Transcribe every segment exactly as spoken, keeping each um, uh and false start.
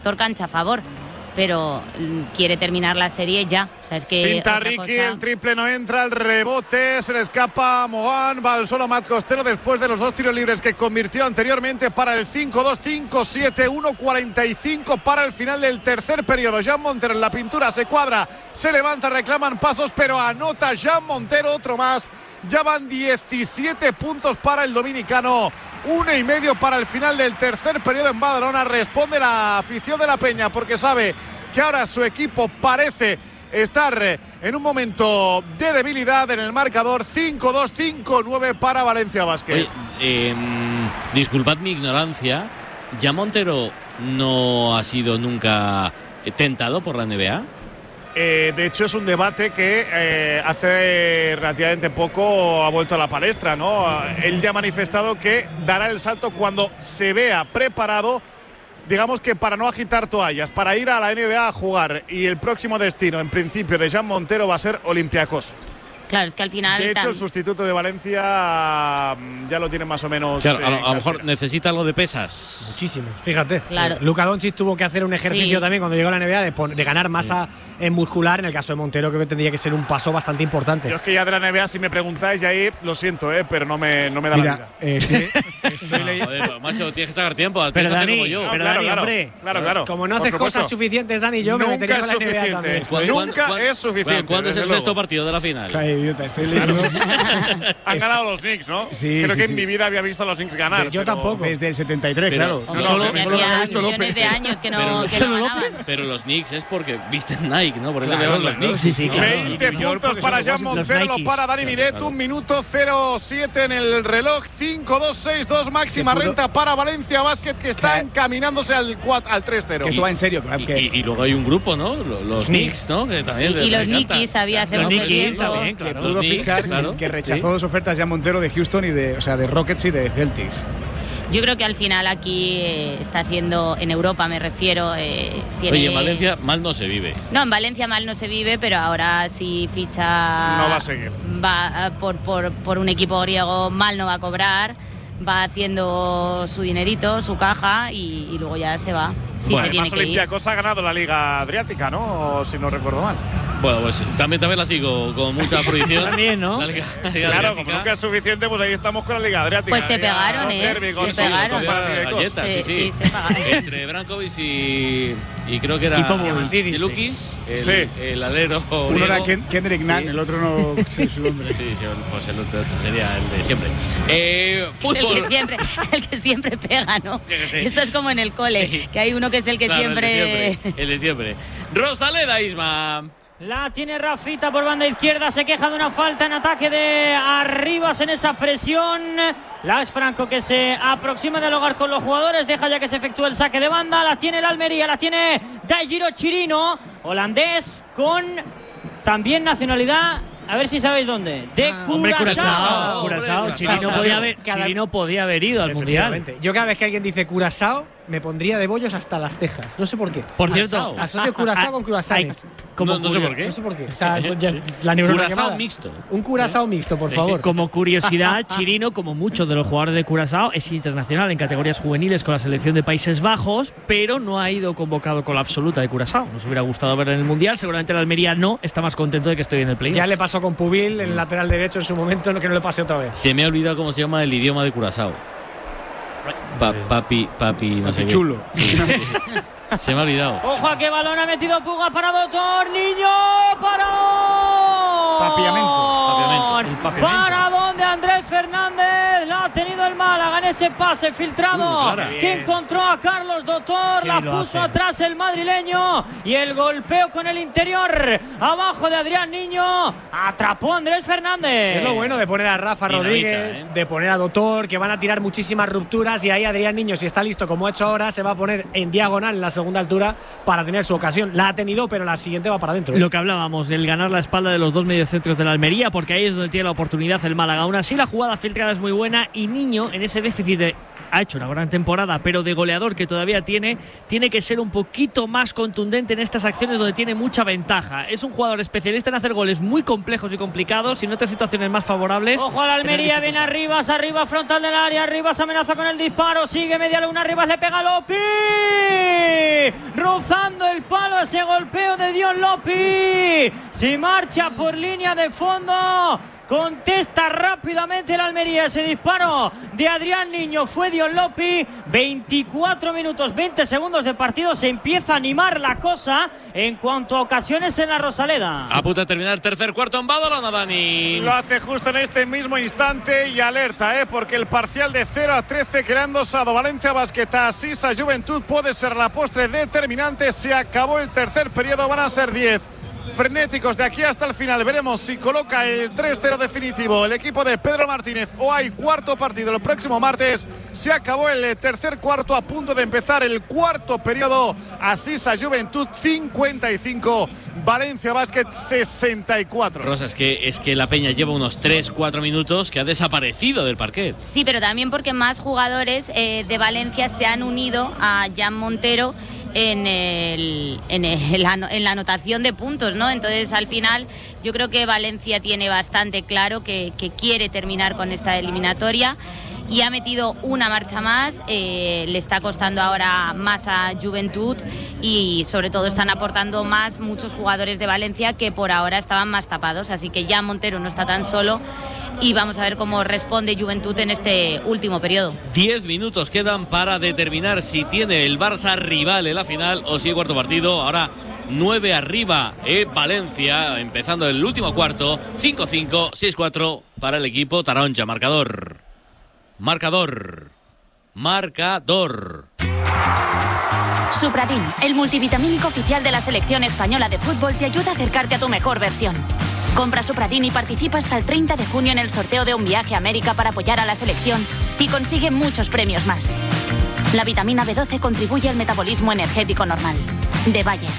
cancha a favor, pero quiere terminar la serie ya. O sea, es que Pinta Ricky, cosa... el triple no entra, el rebote, se le escapa a Mogán, va al solo Matt Costello después de los dos tiros libres que convirtió anteriormente para el cinco dos, cinco siete, uno cuarenta y cinco para el final del tercer periodo. Jan Montero en la pintura, se cuadra, se levanta, reclaman pasos, pero anota Jan Montero otro más. Ya van diecisiete puntos para el dominicano, uno y medio para el final del tercer periodo en Badalona. Responde la afición de la Peña porque sabe que ahora su equipo parece estar en un momento de debilidad en el marcador. Cinco dos, cinco nueve para Valencia Basket. Oye, eh, disculpad mi ignorancia, ¿ya Montero no ha sido nunca tentado por la N B A? Eh, de hecho es un debate que eh, hace relativamente poco ha vuelto a la palestra, ¿no? Él ya ha manifestado que dará el salto cuando se vea preparado, digamos que para no agitar toallas, para ir a la N B A a jugar, y el próximo destino en principio de Jan Montero va a ser Olympiacos. Claro, es que al final... De hecho, el sustituto de Valencia ya lo tiene más o menos... Claro, eh, a, lo, a lo mejor necesita algo de pesas. Muchísimo, fíjate. Claro. Luka Doncic tuvo que hacer un ejercicio sí. también cuando llegó a la N B A de, de ganar masa sí. muscular. En el caso de Montero creo que tendría que ser un paso bastante importante. Yo es que ya de la N B A, si me preguntáis, y ahí lo siento, eh, pero no me, no me da Mira, la vida. Eh, sí, no, joder, macho, tienes que sacar tiempo. Pero Dani, como yo. No, pero claro, Dani, claro, hombre, claro, claro. Como no haces cosas suficientes, Dani, yo me nunca metería es con la N B A suficiente. también. Nunca ¿Cuándo, es suficiente. ¿Cuándo es el luego. sexto partido de la final? Ay, idiota, estoy leyendo. Han ganado los Knicks, ¿no? Sí, Creo sí, que sí. en mi vida había visto a los Knicks ganar. Yo pero... tampoco. Desde el setenta y tres, pero, claro. No, solo, no, que solo hacía lo ha visto millones López. de años que no, pero, que no ganaban. pero los Knicks es porque visten Nike, ¿no? Por eso Claro, le llaman los claro, Knicks. sí, sí, ¿no? claro. veinte puntos para Jan Montero, lo para Dani Miret, un minuto cero siete en el reloj, cinco dos, seis dos, máxima renta para Valencia Basket, que está encaminándose al, al tres cero. Que esto va en serio, claro. Y, Que... y, y luego hay un grupo, ¿no? Los, los Knicks, ¿no? Que también Y, les y los encanta. Nikis había hace Los mucho Nikis tiempo. también, que claro. pudo Los Knicks, fichar, claro. que rechazó Sí. dos ofertas ya Montero de Houston y de, o sea, de Rockets y de Celtics. Yo creo que al final aquí eh, está haciendo, en Europa me refiero, eh, tiene... Oye, en Valencia mal no se vive. No, en Valencia mal no se vive, pero ahora si ficha... No va a seguir. Va eh, por, por, por un equipo griego, mal no va a cobrar, va haciendo su dinerito, su caja y, y luego ya se va. Sí, Bueno, se tiene Además, que ir. Olympiacos ha ganado la Liga Adriática, ¿no? O si no recuerdo mal. Bueno, pues también, también la sigo con mucha fruición. También, ¿no? La Liga- la Liga Claro, Adriática. como nunca es suficiente, pues ahí estamos con la Liga Adriática. Pues se Ya, pegaron, con ¿eh? Derby, con Se Soto, pegaron. con Panathinaikos. Galletas, sí, Sí, sí. sí, se pegaron. Entre Brankovic y, y creo que era Y Popovich. Lukis, el, Sí. el alero Uno griego. era Ken- Kendrick Nunn, Sí. el otro no sé su nombre. Sí, sí, pues el otro, otro sería el de siempre. Eh, El fútbol. que siempre, el que siempre pega, ¿no? Sí, sí. Esto es como en el cole, que hay uno que es el que Claro, siempre... El de siempre. El de siempre. Rosaleda Isma. La tiene Rafita por banda izquierda, se queja de una falta en ataque de Arribas en esa presión. Lax Franco que se aproxima a dialogar con los jugadores, deja ya que se efectúe el saque de banda, la tiene el Almería, la tiene Daijiro Chirino, holandés con también nacionalidad, a ver si sabéis dónde, de Ah, hombre, Curazao. Curazao, Curazao, Hombre, Chirino Curazao. podía haber, Chirino podía haber ido al Mundial. Efectivamente. Yo cada vez que alguien dice Curazao, me pondría de bollos hasta las cejas. No sé por qué. Por cierto, Asocio Curazao con Curazao. Ay, como No- no sé curio- por qué. No sé por qué. O sea, ya- la neurona Curazao quemada. mixto. Un Curazao mixto, por Sí. favor. Como curiosidad, Chirino, como muchos de los jugadores de Curazao, es internacional en categorías juveniles con la selección de Países Bajos, pero no ha ido convocado con la absoluta de Curazao. Nos hubiera gustado verlo en el Mundial, seguramente el Almería no, está más contento de que estoy en el play. Ya le pasó con Pubil, el lateral derecho en su momento, que no le pase otra vez. Se me ha olvidado cómo se llama el idioma de Curazao. Pa- papi, papi, no sé qué. Chulo. Sí. Se me ha olvidado. Ojo a qué balón ha metido Puga para Doctor, niño, para Papiamento. Papiamento. El papiamento. para donde Andrés Fernández la ha tenido el Málaga en ese pase filtrado Uh, Clara. que encontró a Carlos Doctor, Qué la lo puso hace. atrás el madrileño y el golpeo con el interior abajo de Adrián Niño, atrapó a Andrés Fernández. Es lo bueno de poner a Rafa Dinamita, Rodríguez, ¿eh? de poner a Doctor, que van a tirar muchísimas rupturas, y ahí Adrián Niño, si está listo como ha hecho ahora, se va a poner en diagonal en la segunda altura para tener su ocasión. La ha tenido, pero la siguiente va para adentro. ¿eh? Lo que hablábamos, del ganar la espalda de los dos mediocentros de la Almería, porque ahí es donde tiene la oportunidad el Málaga. Aún así, la jugada filtrada es muy buena y Niño Niño, en ese déficit de... ha hecho una gran temporada, pero de goleador que todavía tiene, tiene que ser un poquito más contundente en estas acciones donde tiene mucha ventaja. Es un jugador especialista en hacer goles muy complejos y complicados y en otras situaciones más favorables. Ojo a la Almería, viene Arribas, arriba frontal del área, Arribas amenaza con el disparo, sigue media luna, Arribas le pega a Lopi, rozando el palo ese golpeo de Dion Lopi, se marcha por línea de fondo. Contesta rápidamente el Almería. Ese disparo de Adrián Niño fue Dion Lopi. veinticuatro minutos, veinte segundos de partido. Se empieza a animar la cosa en cuanto a ocasiones en la Rosaleda. A punto de terminar el tercer cuarto en Badalona, Dani. Lo hace justo en este mismo instante y alerta, ¿eh? Porque el parcial de cero a trece que le han dosado Valencia Basket a Sisa Juventud puede ser la postre determinante. Se acabó el tercer periodo, van a ser diez. Frenéticos de aquí hasta el final. Veremos si coloca el tres cero definitivo el equipo de Pedro Martínez o hay cuarto partido el próximo martes. Se acabó el tercer cuarto, a punto de empezar el cuarto periodo. Asisa Juventud cincuenta y cinco, Valencia Basket sesenta y cuatro. Rosa, es que, es que la Peña lleva unos tres cuatro minutos que ha desaparecido del parquet. Sí, pero también porque más jugadores eh, de Valencia se han unido a Jan Montero en, el, en, el, en la anotación de puntos, ¿no? Entonces, al final, yo creo que Valencia tiene bastante claro que, que quiere terminar con esta eliminatoria y ha metido una marcha más. Eh, le está costando ahora más a Juventud y sobre todo están aportando más muchos jugadores de Valencia que por ahora estaban más tapados, así que ya Montero no está tan solo. Y vamos a ver cómo responde Juventud en este último periodo. Diez minutos quedan para determinar si tiene el Barça rival en la final o si el cuarto partido. Ahora nueve arriba en Valencia, empezando el último cuarto. cinco cinco, seis cuatro para el equipo taronja. Marcador. Marcador. Marcador. Supradin, el multivitamínico oficial de la selección española de fútbol, te ayuda a acercarte a tu mejor versión. Compra Supradin y participa hasta el treinta de junio en el sorteo de un viaje a América para apoyar a la selección y consigue muchos premios más. La vitamina B doce contribuye al metabolismo energético normal. De Bayer.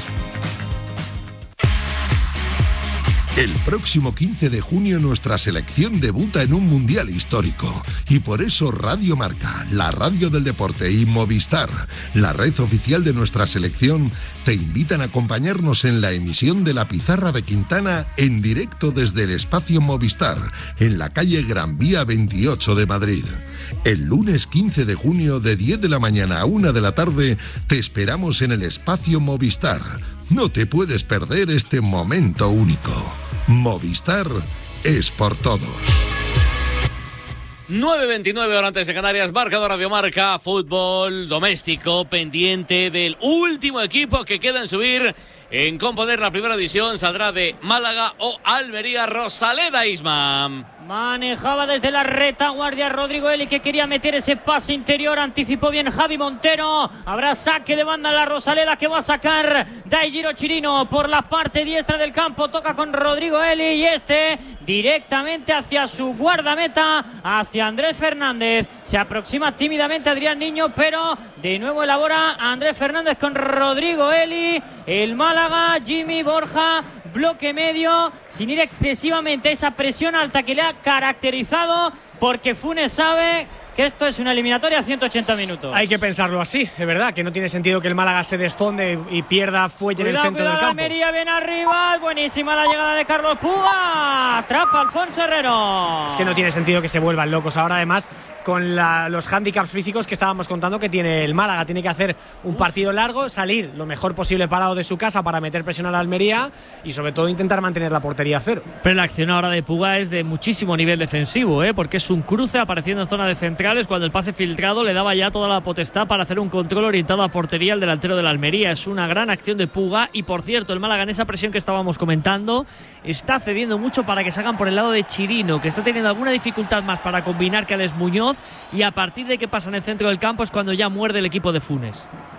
El próximo quince de junio nuestra selección debuta en un mundial histórico y por eso Radio Marca, la radio del deporte, y Movistar, la red oficial de nuestra selección, te invitan a acompañarnos en la emisión de La Pizarra de Quintana en directo desde el espacio Movistar, en la calle Gran Vía veintiocho de Madrid. El lunes quince de junio de diez de la mañana a una de la tarde te esperamos en el espacio Movistar. No te puedes perder este momento único. Movistar es por todos. nueve veintinueve horas antes de Canarias, marcador Radio Marca, fútbol doméstico, pendiente del último equipo que queda en subir, en componer la primera división. Saldrá de Málaga o Almería. Rosaleda, Isma. Manejaba desde la retaguardia Rodrigo Eli, que quería meter ese pase interior. Anticipó bien Javi Montero. Habrá saque de banda en la Rosaleda, que va a sacar Daijiro Chirino por la parte diestra del campo. Toca con Rodrigo Eli y este directamente hacia su guardameta, hacia Andrés Fernández. Se aproxima tímidamente Adrián Niño, pero de nuevo elabora Andrés Fernández con Rodrigo Eli. El Málaga, Jimmy Borja, bloque medio, sin ir excesivamente a esa presión alta que le ha caracterizado, porque Funes sabe que esto es una eliminatoria a ciento ochenta minutos. Hay que pensarlo así, es verdad, que no tiene sentido que el Málaga se desfonde y pierda fuelle en el centro cuidado, del campo. Almería bien arriba, buenísima la llegada de Carlos Puga, atrapa Alfonso Herrero. Es que no tiene sentido que se vuelvan locos ahora, además, con la, los hándicaps físicos que estábamos contando que tiene el Málaga. Tiene que hacer un partido largo, salir lo mejor posible parado de su casa para meter presión a la Almería y sobre todo intentar mantener la portería a cero. Pero la acción ahora de Puga es de muchísimo nivel defensivo, ¿eh? Porque es un cruce apareciendo en zona de centrales, cuando el pase filtrado le daba ya toda la potestad para hacer un control orientado a portería al delantero de la Almería. Es una gran acción de Puga y, por cierto, el Málaga, en esa presión que estábamos comentando, está cediendo mucho para que salgan por el lado de Chirino, que está teniendo alguna dificultad más para combinar que Alex Muñoz, y a partir de que pasa en el centro del campo es cuando ya muerde el equipo de Funes.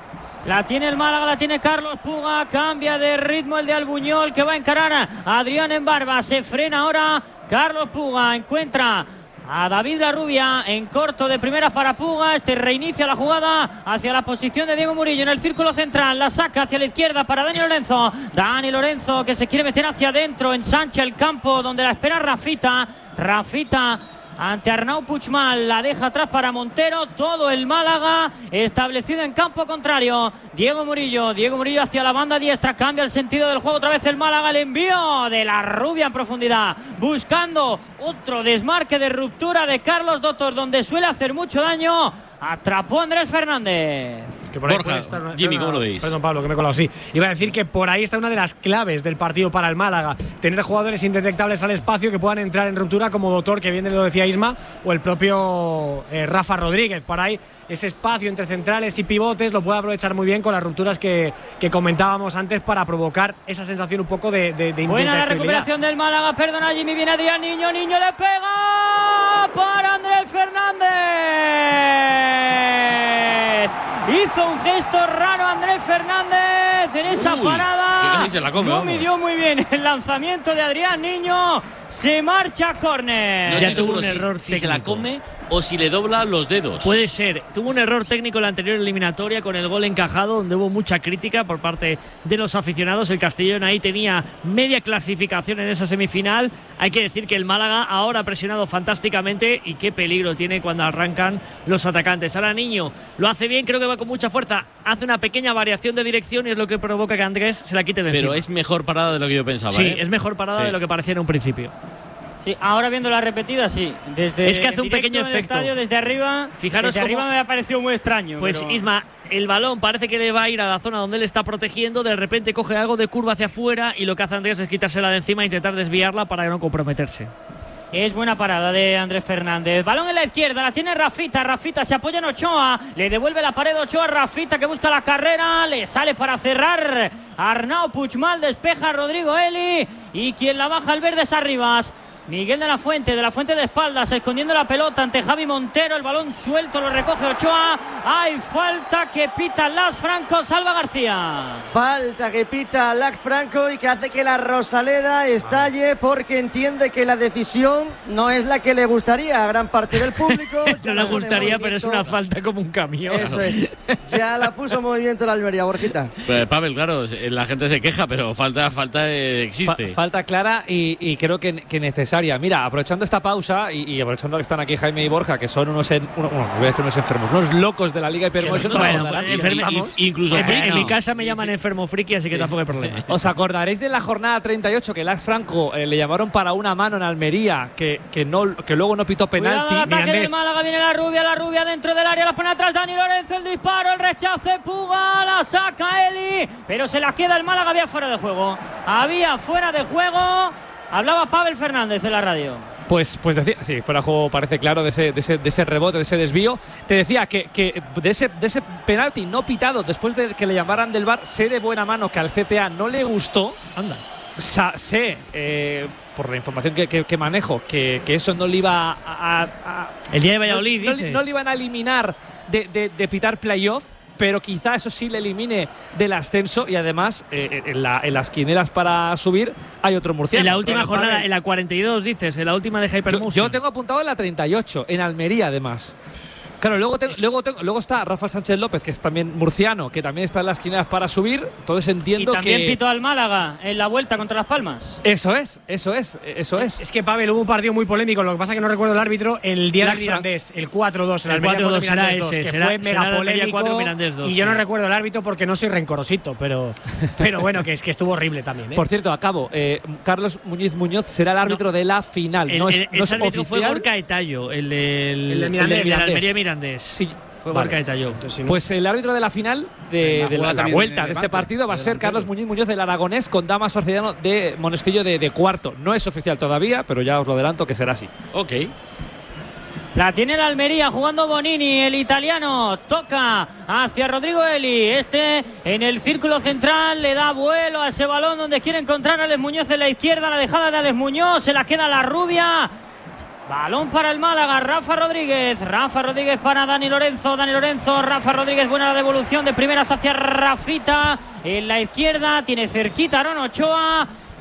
La tiene el Málaga, la tiene Carlos Puga, cambia de ritmo el de Albuñol, que va a encarar a Adrián en barba, se frena ahora Carlos Puga, encuentra a David Larrubia en corto de primera para Puga. Este reinicia la jugada hacia la posición de Diego Murillo en el círculo central, la saca hacia la izquierda para Dani Lorenzo. Dani Lorenzo, que se quiere meter hacia adentro, ensancha el campo donde la espera Rafita. Rafita ante Arnau Puigmal, la deja atrás para Montero, todo el Málaga establecido en campo contrario. Diego Murillo, Diego Murillo hacia la banda diestra, cambia el sentido del juego otra vez el Málaga, el envío de la Rubia en profundidad, buscando otro desmarque de ruptura de Carlos Dotor, donde suele hacer mucho daño. Atrapó Andrés Fernández. Que por ahí Borja, estar una, Jimmy, una, ¿cómo lo veis? Perdón, Pablo, que me he colado, sí. Iba a decir que por ahí está una de las claves del partido para el Málaga. Tener jugadores indetectables al espacio que puedan entrar en ruptura, como Dotor, que bien lo decía Isma, o el propio eh, Rafa Rodríguez. Por ahí ese espacio entre centrales y pivotes lo puede aprovechar muy bien con las rupturas que, que comentábamos antes para provocar esa sensación un poco de, de, de buena la recuperación del Málaga, perdona Jimmy, viene Adrián Niño, Niño le pega para Andrés Fernández. Hizo un gesto raro Andrés Fernández en esa Uy, parada. que se la come, no vamos. midió muy bien el lanzamiento de Adrián Niño. Se marcha a córner. No Ya estoy tuvo seguro un error si, si se la técnico. come o si le dobla los dedos. Puede ser. Tuvo un error técnico en la anterior eliminatoria con el gol encajado, donde hubo mucha crítica por parte de los aficionados. El Castellón ahí tenía media clasificación en esa semifinal. Hay que decir que el Málaga ahora ha presionado fantásticamente y qué peligro tiene cuando arrancan los atacantes. Ahora Niño lo hace bien, creo que va con mucha fuerza. Hace una pequeña variación de dirección y es lo que provoca que Andrés se la quite de encima. Pero es mejor parada de lo que yo pensaba. Sí, ¿eh? es mejor parada Sí. de lo que parecía en un principio. Sí, ahora viendo la repetida, sí. Desde Es que hace un directo pequeño en el efecto. estadio, desde arriba, Fijaros desde cómo- arriba me ha parecido muy extraño. Pues pero- Isma, el balón parece que le va a ir a la zona donde él está protegiendo, de repente coge algo de curva hacia afuera y lo que hace Andrés es quitársela de encima e intentar desviarla para no comprometerse. Es buena parada de Andrés Fernández. Balón en la izquierda, la tiene Rafita. Rafita se apoya en Ochoa. Le devuelve la pared Ochoa. Rafita que busca la carrera. Le sale para cerrar Arnau Puigmal. Despeja a Rodrigo Eli. Y quien la baja al verde es Arribas. Miguel de la Fuente, de la Fuente de espaldas, escondiendo la pelota ante Javi Montero. El balón suelto, lo recoge Ochoa. Hay falta que pita Las Franco, Salva García. Falta que pita Lax Franco y que hace que la Rosaleda estalle porque entiende que la decisión no es la que le gustaría a gran parte del público. No le gustaría, pero es una falta como un camión. Eso es. Ya la puso en movimiento la Almería, Borjita. Pues, Pavel, claro, la gente se queja, pero falta, falta eh, existe. Fa- falta clara y, y creo que, que necesaria. Mira, aprovechando esta pausa y, y aprovechando que están aquí Jaime y Borja, que son unos, en, uno, bueno, voy a decir unos enfermos, unos locos de la Liga Hypermotion. Que no- bueno, os acordaréis- enfermamos. Y- y- incluso en, mi- en no. mi casa me llaman enfermo friki, así que tampoco hay problema. ¿Os acordaréis de la jornada treinta y ocho que Lax Franco eh, le llamaron para una mano en Almería, que, que, no, que luego no pitó penalti? Cuidado al ataque Mirandés. del Málaga, viene la Rubia, la Rubia dentro del área, la pone atrás Dani Lorenzo, el disparo, el rechace, Puga, la saca Eli, pero se la queda el Málaga, había fuera de juego, había fuera de juego, hablaba Pavel Fernández en la radio. Pues, pues decía, sí, fuera de juego parece claro de ese, de ese, de ese rebote, de ese desvío. Te decía que, que de, ese, de ese penalti no pitado, después de que le llamaran del V A R, sé de buena mano que al C T A no le gustó. Anda. Sa- sé, eh, por la información que, que, que manejo, que, que eso no le iba a… a- a- El día de Valladolid, no, no, dices. no le iban a eliminar de, de, de pitar playoff, pero quizá eso sí le elimine del ascenso y además eh, en, la, en las quinelas para subir hay otro murciano. En la última Pero, jornada, Pavel, en la cuarenta y dos, dices, en la última de yo, Hypermotion. yo tengo apuntado en la treinta y ocho, en Almería además. Claro, luego, te- luego, tengo- luego está Rafael Sánchez López, que es también murciano, que también está en las quinelas para subir. Entonces Y entiendo también que… pitó al Málaga en la vuelta contra Las Palmas. Eso es, eso es, eso es. Es que, Pavel, hubo un partido muy polémico, lo que pasa es que no recuerdo el árbitro, el día Lax del Mirandés, el cuatro dos. El Almería cuatro dos cuatro, será Mirandés dos, ese, que será- fue será mega el Almería polémico. cuatro, Mirandés dos, Y yo no sí. recuerdo el árbitro porque no soy rencorosito, pero, pero bueno, que es que estuvo horrible también. ¿eh? Por cierto, acabo. eh, Carlos Muñiz Muñoz será el árbitro de la final. El, no es, el- no es ese árbitro fue oficial. Gorka Etallo, el del El del Mirandés. el del Almería Mirandés. Sí. Fue Vale. Gorka Etallo. Entonces, si no- Pues el árbitro de la final de, La de la, jugada la también vuelta de de este Levante, partido va a de ser delantero. Carlos Muñiz Muñoz del Aragonés con Damas Orcellano de Monestillo de, de cuarto. No es oficial todavía, pero ya os lo adelanto que será así. Ok. La tiene la Almería jugando Bonini, el italiano. Toca hacia Rodrigo Eli. Este en el círculo central le da vuelo a ese balón donde quiere encontrar a Alex Muñoz en la izquierda. La dejada de Alex Muñoz. Se la queda la Rubia. Balón para el Málaga, Rafa Rodríguez. Rafa Rodríguez para Dani Lorenzo. Dani Lorenzo, Rafa Rodríguez. Buena la devolución de primeras hacia Rafita. En la izquierda tiene cerquita Aaron Ochoa.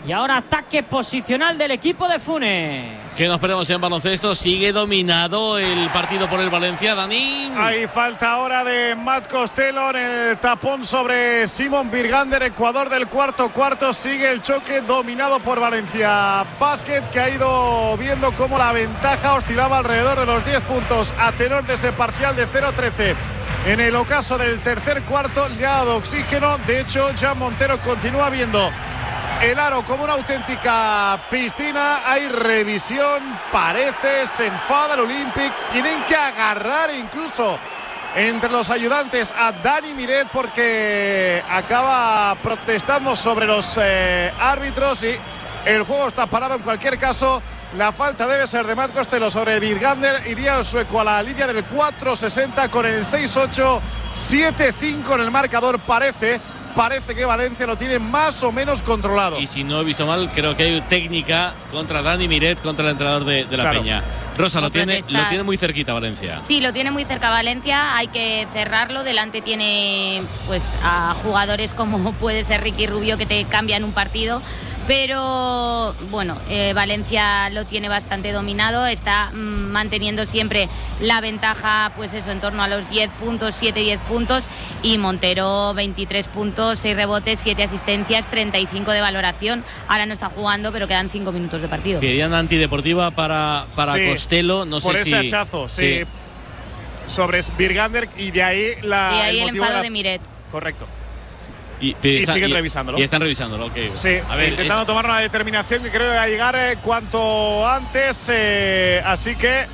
Y ahora ataque posicional del equipo de Funes. Que nos perdemos en baloncesto. Sigue dominado el partido por el Valencia, Dani. Hay falta ahora de Matt Costello en el tapón sobre Simon Birgander. Ecuador del cuarto cuarto. Sigue el choque dominado por Valencia Basket, que ha ido viendo cómo la ventaja oscilaba alrededor de los diez puntos a tenor de ese parcial de cero a trece. En el ocaso del tercer cuarto le ha dado oxígeno. De hecho, Jan Montero continúa viendo el aro como una auténtica piscina. Hay revisión, parece, se enfada el Olympic. Tienen que agarrar incluso entre los ayudantes a Dani Miret, porque acaba protestando sobre los eh, árbitros y el juego está parado. En cualquier caso, la falta debe ser de Matt Costello sobre Birgander. Iría el sueco a la línea del cuatro sesenta con el seis ocho, siete cinco en el marcador. Parece Parece que Valencia lo tiene más o menos controlado. Y si no he visto mal, creo que hay técnica contra Dani Miret, contra el entrenador de, de la claro. Peña. Rosa, lo tiene, lo tiene muy cerquita Valencia. Sí, lo tiene muy cerca Valencia, hay que cerrarlo. Delante tiene pues a jugadores como puede ser Ricky Rubio, que te cambian un partido. Pero bueno, eh, Valencia lo tiene bastante dominado, está mm, manteniendo siempre la ventaja, pues eso, en torno a los diez puntos, siete diez puntos, y Montero veintitrés puntos, seis rebotes, siete asistencias, treinta y cinco de valoración. Ahora no está jugando, pero quedan cinco minutos de partido. Pedían antideportiva para, para sí, Costello, no por sé ese si… hachazo, sí, sí. sobre Birgander, y de ahí, la, y ahí el, el enfado de, la... de Miret. Correcto. Y, y está, siguen y, revisándolo. Y están revisándolo, ok. Sí, a ver, intentando es... tomar una determinación que creo que va a llegar eh, cuanto antes. Eh, así que.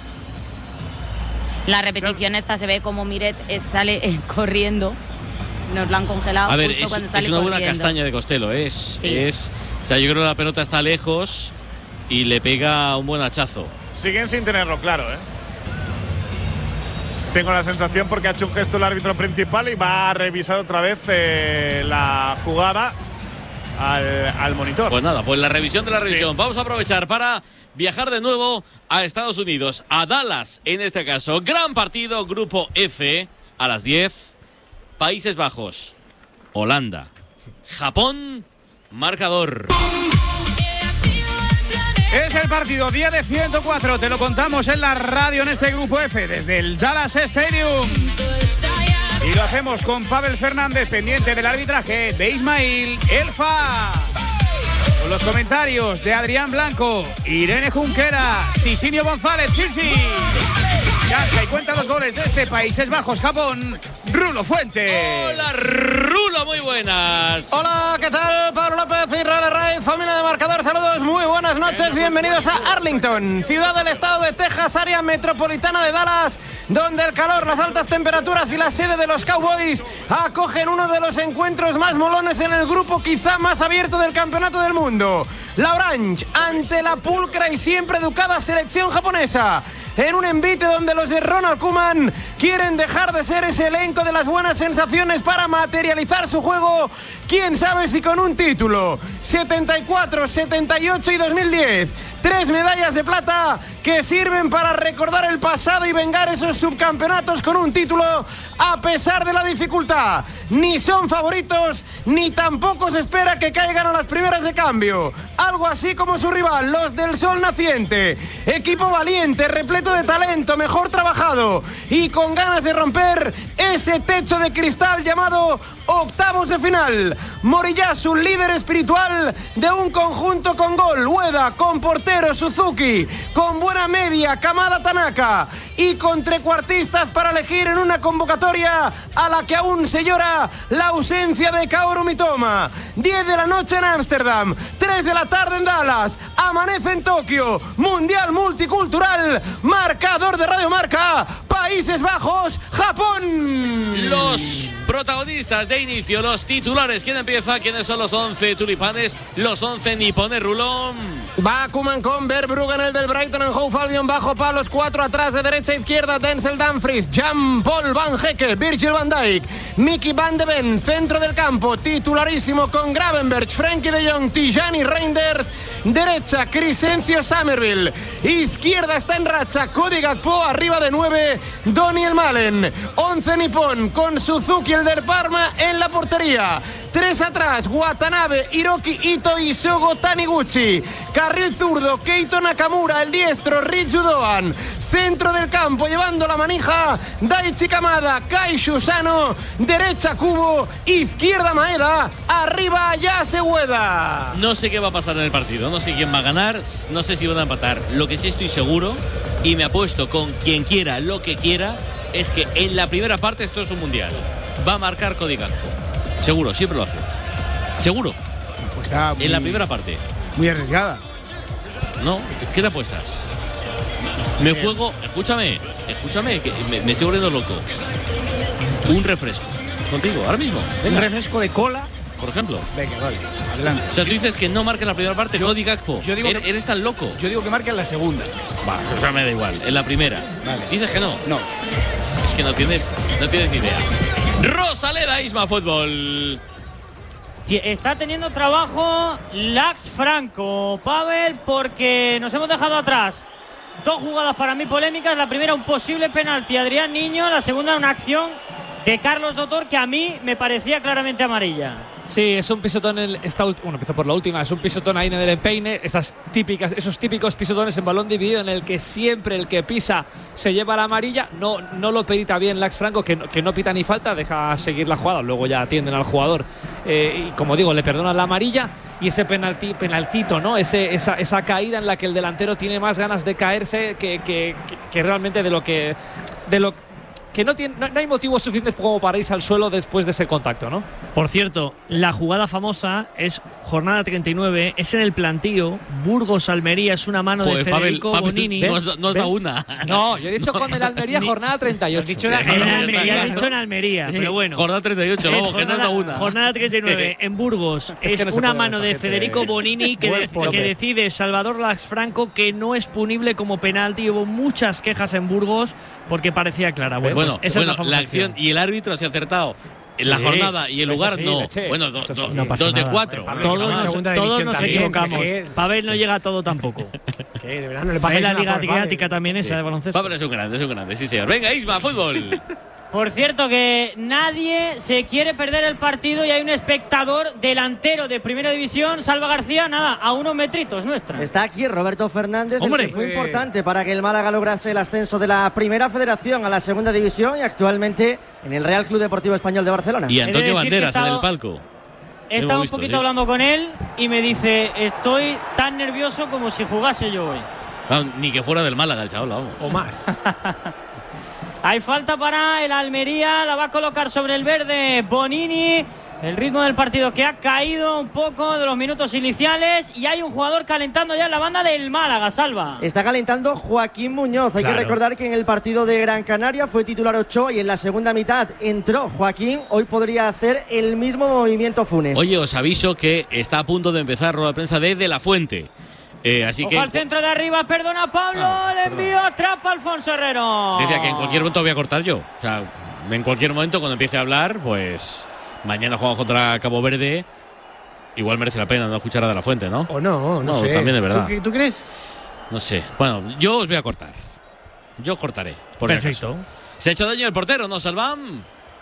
La repetición esta se ve como Miret sale eh, corriendo. Nos lo han congelado. A ver, justo es, cuando sale es una buena corriendo. castaña de Costello. ¿eh? Es, sí. es, o sea, yo creo que la pelota está lejos y le pega un buen hachazo. Siguen sin tenerlo claro, ¿eh? Tengo la sensación, porque ha hecho un gesto el árbitro principal y va a revisar otra vez eh, la jugada al, al monitor. Pues nada, pues la revisión de la revisión. Sí. Vamos a aprovechar para viajar de nuevo a Estados Unidos, a Dallas en este caso. Gran partido, grupo F, a las diez. Países Bajos, Holanda, Japón, marcador. Es el partido día de ciento cuatro, te lo contamos en la radio en este grupo F desde el Dallas Stadium. Y lo hacemos con Pavel Fernández, pendiente del arbitraje de Ismail Elfa. Con los comentarios de Adrián Blanco, Irene Junquera, Sisinio González, Sisi. Cancha y cuenta los goles de este Países Bajos, Japón, Rulo Fuentes. Hola, Rulo, muy buenas. Hola, ¿qué tal? Pablo López y Rale Ray, familia de Marcador, saludos, muy buenas noches, bienvenidos a Arlington, ciudad del estado de Texas, área metropolitana de Dallas, donde el calor, las altas temperaturas y la sede de los Cowboys acogen uno de los encuentros más molones en el grupo quizá más abierto del campeonato del mundo. La Orange ante la pulcra y siempre educada selección japonesa, en un envite donde los de Ronald Koeman quieren dejar de ser ese elenco de las buenas sensaciones para materializar su juego, quién sabe si con un título. setenta y cuatro, setenta y ocho y dos mil diez, tres medallas de plata que sirven para recordar el pasado y vengar esos subcampeonatos con un título a pesar de la dificultad. Ni son favoritos, ni tampoco se espera que caigan a las primeras de cambio. Algo así como su rival, los del Sol Naciente. Equipo valiente, repleto de talento, mejor trabajado y con ganas de romper ese techo de cristal llamado octavos de final. Moriyasu, líder espiritual de un conjunto con gol, Ueda, con portero Suzuki, con buena media Kamada Tanaka y con trecuartistas para elegir en una convocatoria a la que aún se llora la ausencia de Kaoru Mitoma. diez de la noche en Ámsterdam, tres de la tarde en Dallas, amanece en Tokio, mundial multicultural, marcador de Radio Marca, Países Bajos, Japón. Los protagonistas de inicio, los titulares. ¿Quién empieza? ¿Quiénes son los once tulipanes? Los once nipones, Rulón. Va Koeman con Verbruggen, el del Brighton and Hove Albion, bajo palos, cuatro atrás, de derecha a izquierda, Denzel Dumfries, Jean-Paul Van Hecke, Virgil van Dijk, Mickey van de Ven, centro del campo, titularísimo con Gravenberch, Frenkie de Jong, Tijani Reinders, derecha, Crescencio Somerville, izquierda está en racha, Cody Gakpo, arriba de nueve, Doniel Malen, once nipón con Suzuki, el del Parma, en la portería, Tres atrás, Watanabe, Hiroki Ito y Shogo Taniguchi. Carril zurdo, Keito Nakamura, el diestro, Ryu Doan. Centro del campo, llevando la manija, Daichi Kamada, Kai Shusano. Derecha Kubo, izquierda Maeda, arriba Yase Ueda. No sé qué va a pasar en el partido, no sé quién va a ganar, no sé si van a empatar. Lo que sí estoy seguro, y me apuesto con quien quiera, lo que quiera, es que en la primera parte, esto es un mundial, va a marcar Cody Gakpo. Seguro, siempre lo hace. Seguro. Pues está muy, en la primera parte. Muy arriesgada. ¿No? ¿Qué te apuestas? Me juego, escúchame, escúchame, que me, me estoy volviendo loco. Un refresco. Contigo, ahora mismo. Venga. Un refresco de cola, por ejemplo. Venga, vale, adelante. O sea, tú dices que no marca en la primera parte, Cody Gakpo. Yo digo eres, que, eres tan loco. Yo digo que marca en la segunda. Va, pues me da igual. En la primera. Vale. Dices que no. No. Es que no tienes, no tienes ni idea. Rosaleda Isma Fútbol. Está teniendo trabajo Lax Franco, Pavel, porque nos hemos dejado atrás dos jugadas para mí polémicas. La primera, un posible penalti a Adrián Niño. La segunda, una acción de Carlos Dotor que a mí me parecía claramente amarilla. Sí, es un pisotón en esta última, bueno, empezó por la última, es un pisotón ahí en el empeine, esas típicas, esos típicos pisotones en balón dividido en el que siempre el que pisa se lleva la amarilla. No, no lo perita bien Lax Franco, que, que no pita ni falta, deja seguir la jugada, luego ya atienden al jugador eh, y como digo, le perdonan la amarilla. Y ese penalti, penaltito, ¿no? Ese, esa, esa caída en la que el delantero tiene más ganas de caerse que, que, que, que realmente de lo que de lo que no tiene, no, no hay motivos suficientes como para irse al suelo después de ese contacto, ¿no? Por cierto, la jugada famosa es jornada treinta y nueve, es en el plantío, Burgos-Almería, es una mano Joder, de Federico Pavel, Bonini. Pavel, no, no os da una. No, yo he dicho con el Almería jornada treinta y ocho. He dicho en Almería, he dicho en Almería, pero bueno. Jornada treinta y ocho, vamos, jornada, que no os da una. Jornada treinta y nueve, en Burgos, es, es que no una mano de Federico Bonini que, de, que decide Salvador Lax Franco que no es punible como penalti. Hubo muchas quejas en Burgos porque parecía clara. Bueno, bueno, esa bueno es la, la acción y el árbitro se ha acertado. En sí, la jornada y el lugar sí, no. Bueno, do, do, no dos de cuatro. Todos nos, todos nos equivocamos. Pavel no llega a todo tampoco. ¿Qué? De verdad no le pasa en la Liga Adriática también esa sí. de baloncesto. Pavel es un grande, es un grande, sí señor. Venga, Isma, fútbol. Por cierto, que nadie se quiere perder el partido y hay un espectador delantero de Primera División, Salva García, nada, a unos metritos nuestra. Está aquí Roberto Fernández, Hombre, el que fue eh. importante para que el Málaga lograse el ascenso de la Primera Federación a la Segunda División y actualmente en el Real Club Deportivo Español de Barcelona. Y Antonio Banderas estado, en el palco. He estado un poquito ¿sí? hablando con él y me dice, estoy tan nervioso como si jugase yo hoy. No, ni que fuera del Málaga el chaval, vamos. O más. Hay falta para el Almería, la va a colocar sobre el verde Bonini. El ritmo del partido que ha caído un poco de los minutos iniciales y hay un jugador calentando ya en la banda del Málaga, Salva. Está calentando Joaquín Muñoz. Hay claro. que recordar que en el partido de Gran Canaria fue titular Ochoa y en la segunda mitad entró Joaquín. Hoy podría hacer el mismo movimiento Funes. Oye, os aviso que está a punto de empezar rueda de prensa de De La Fuente. Eh, así Ojo que al centro de arriba, perdona Pablo, ah, le envío, atrapa Alfonso Herrero. Decía que en cualquier momento voy a cortar yo. O sea, en cualquier momento cuando empiece a hablar, pues mañana jugamos contra Cabo Verde. Igual merece la pena no escuchar a De La Fuente, ¿no? O no, no, no sé. También de verdad. ¿Tú, ¿Tú crees? No sé. Bueno, yo os voy a cortar. Yo cortaré. Por Perfecto. ¿Se ha hecho daño el portero, no, Salvam?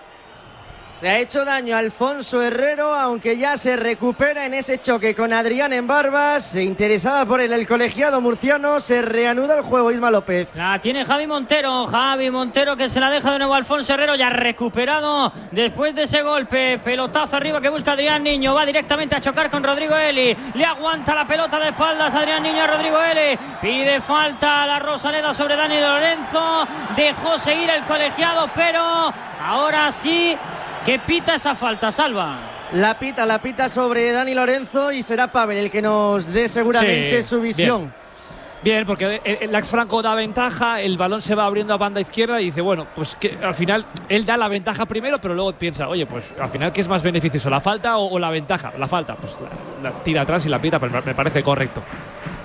Se ha hecho daño a Alfonso Herrero, aunque ya se recupera en ese choque con Adrián en Barbas. Interesada por él el colegiado murciano. Se reanuda el juego, Isma López. La tiene Javi Montero. Javi Montero que se la deja de nuevo a Alfonso Herrero. Ya recuperado después de ese golpe. Pelotazo arriba que busca Adrián Niño. Va directamente a chocar con Rodrigo Eli. Le aguanta la pelota de espaldas Adrián Niño a Rodrigo Eli. Pide falta a la Rosaleda sobre Dani Lorenzo. Dejó seguir el colegiado, pero ahora sí que pita esa falta, Salva. La pita, la pita sobre Dani Lorenzo y será Pavel el que nos dé seguramente sí, su visión. Bien, bien porque el, el Lax Franco da ventaja, el balón se va abriendo a banda izquierda y dice, bueno, pues que al final él da la ventaja primero, pero luego piensa, oye, pues al final, ¿qué es más beneficioso, la falta o, o la ventaja? La falta, pues la, la tira atrás y la pita, pero me parece correcto.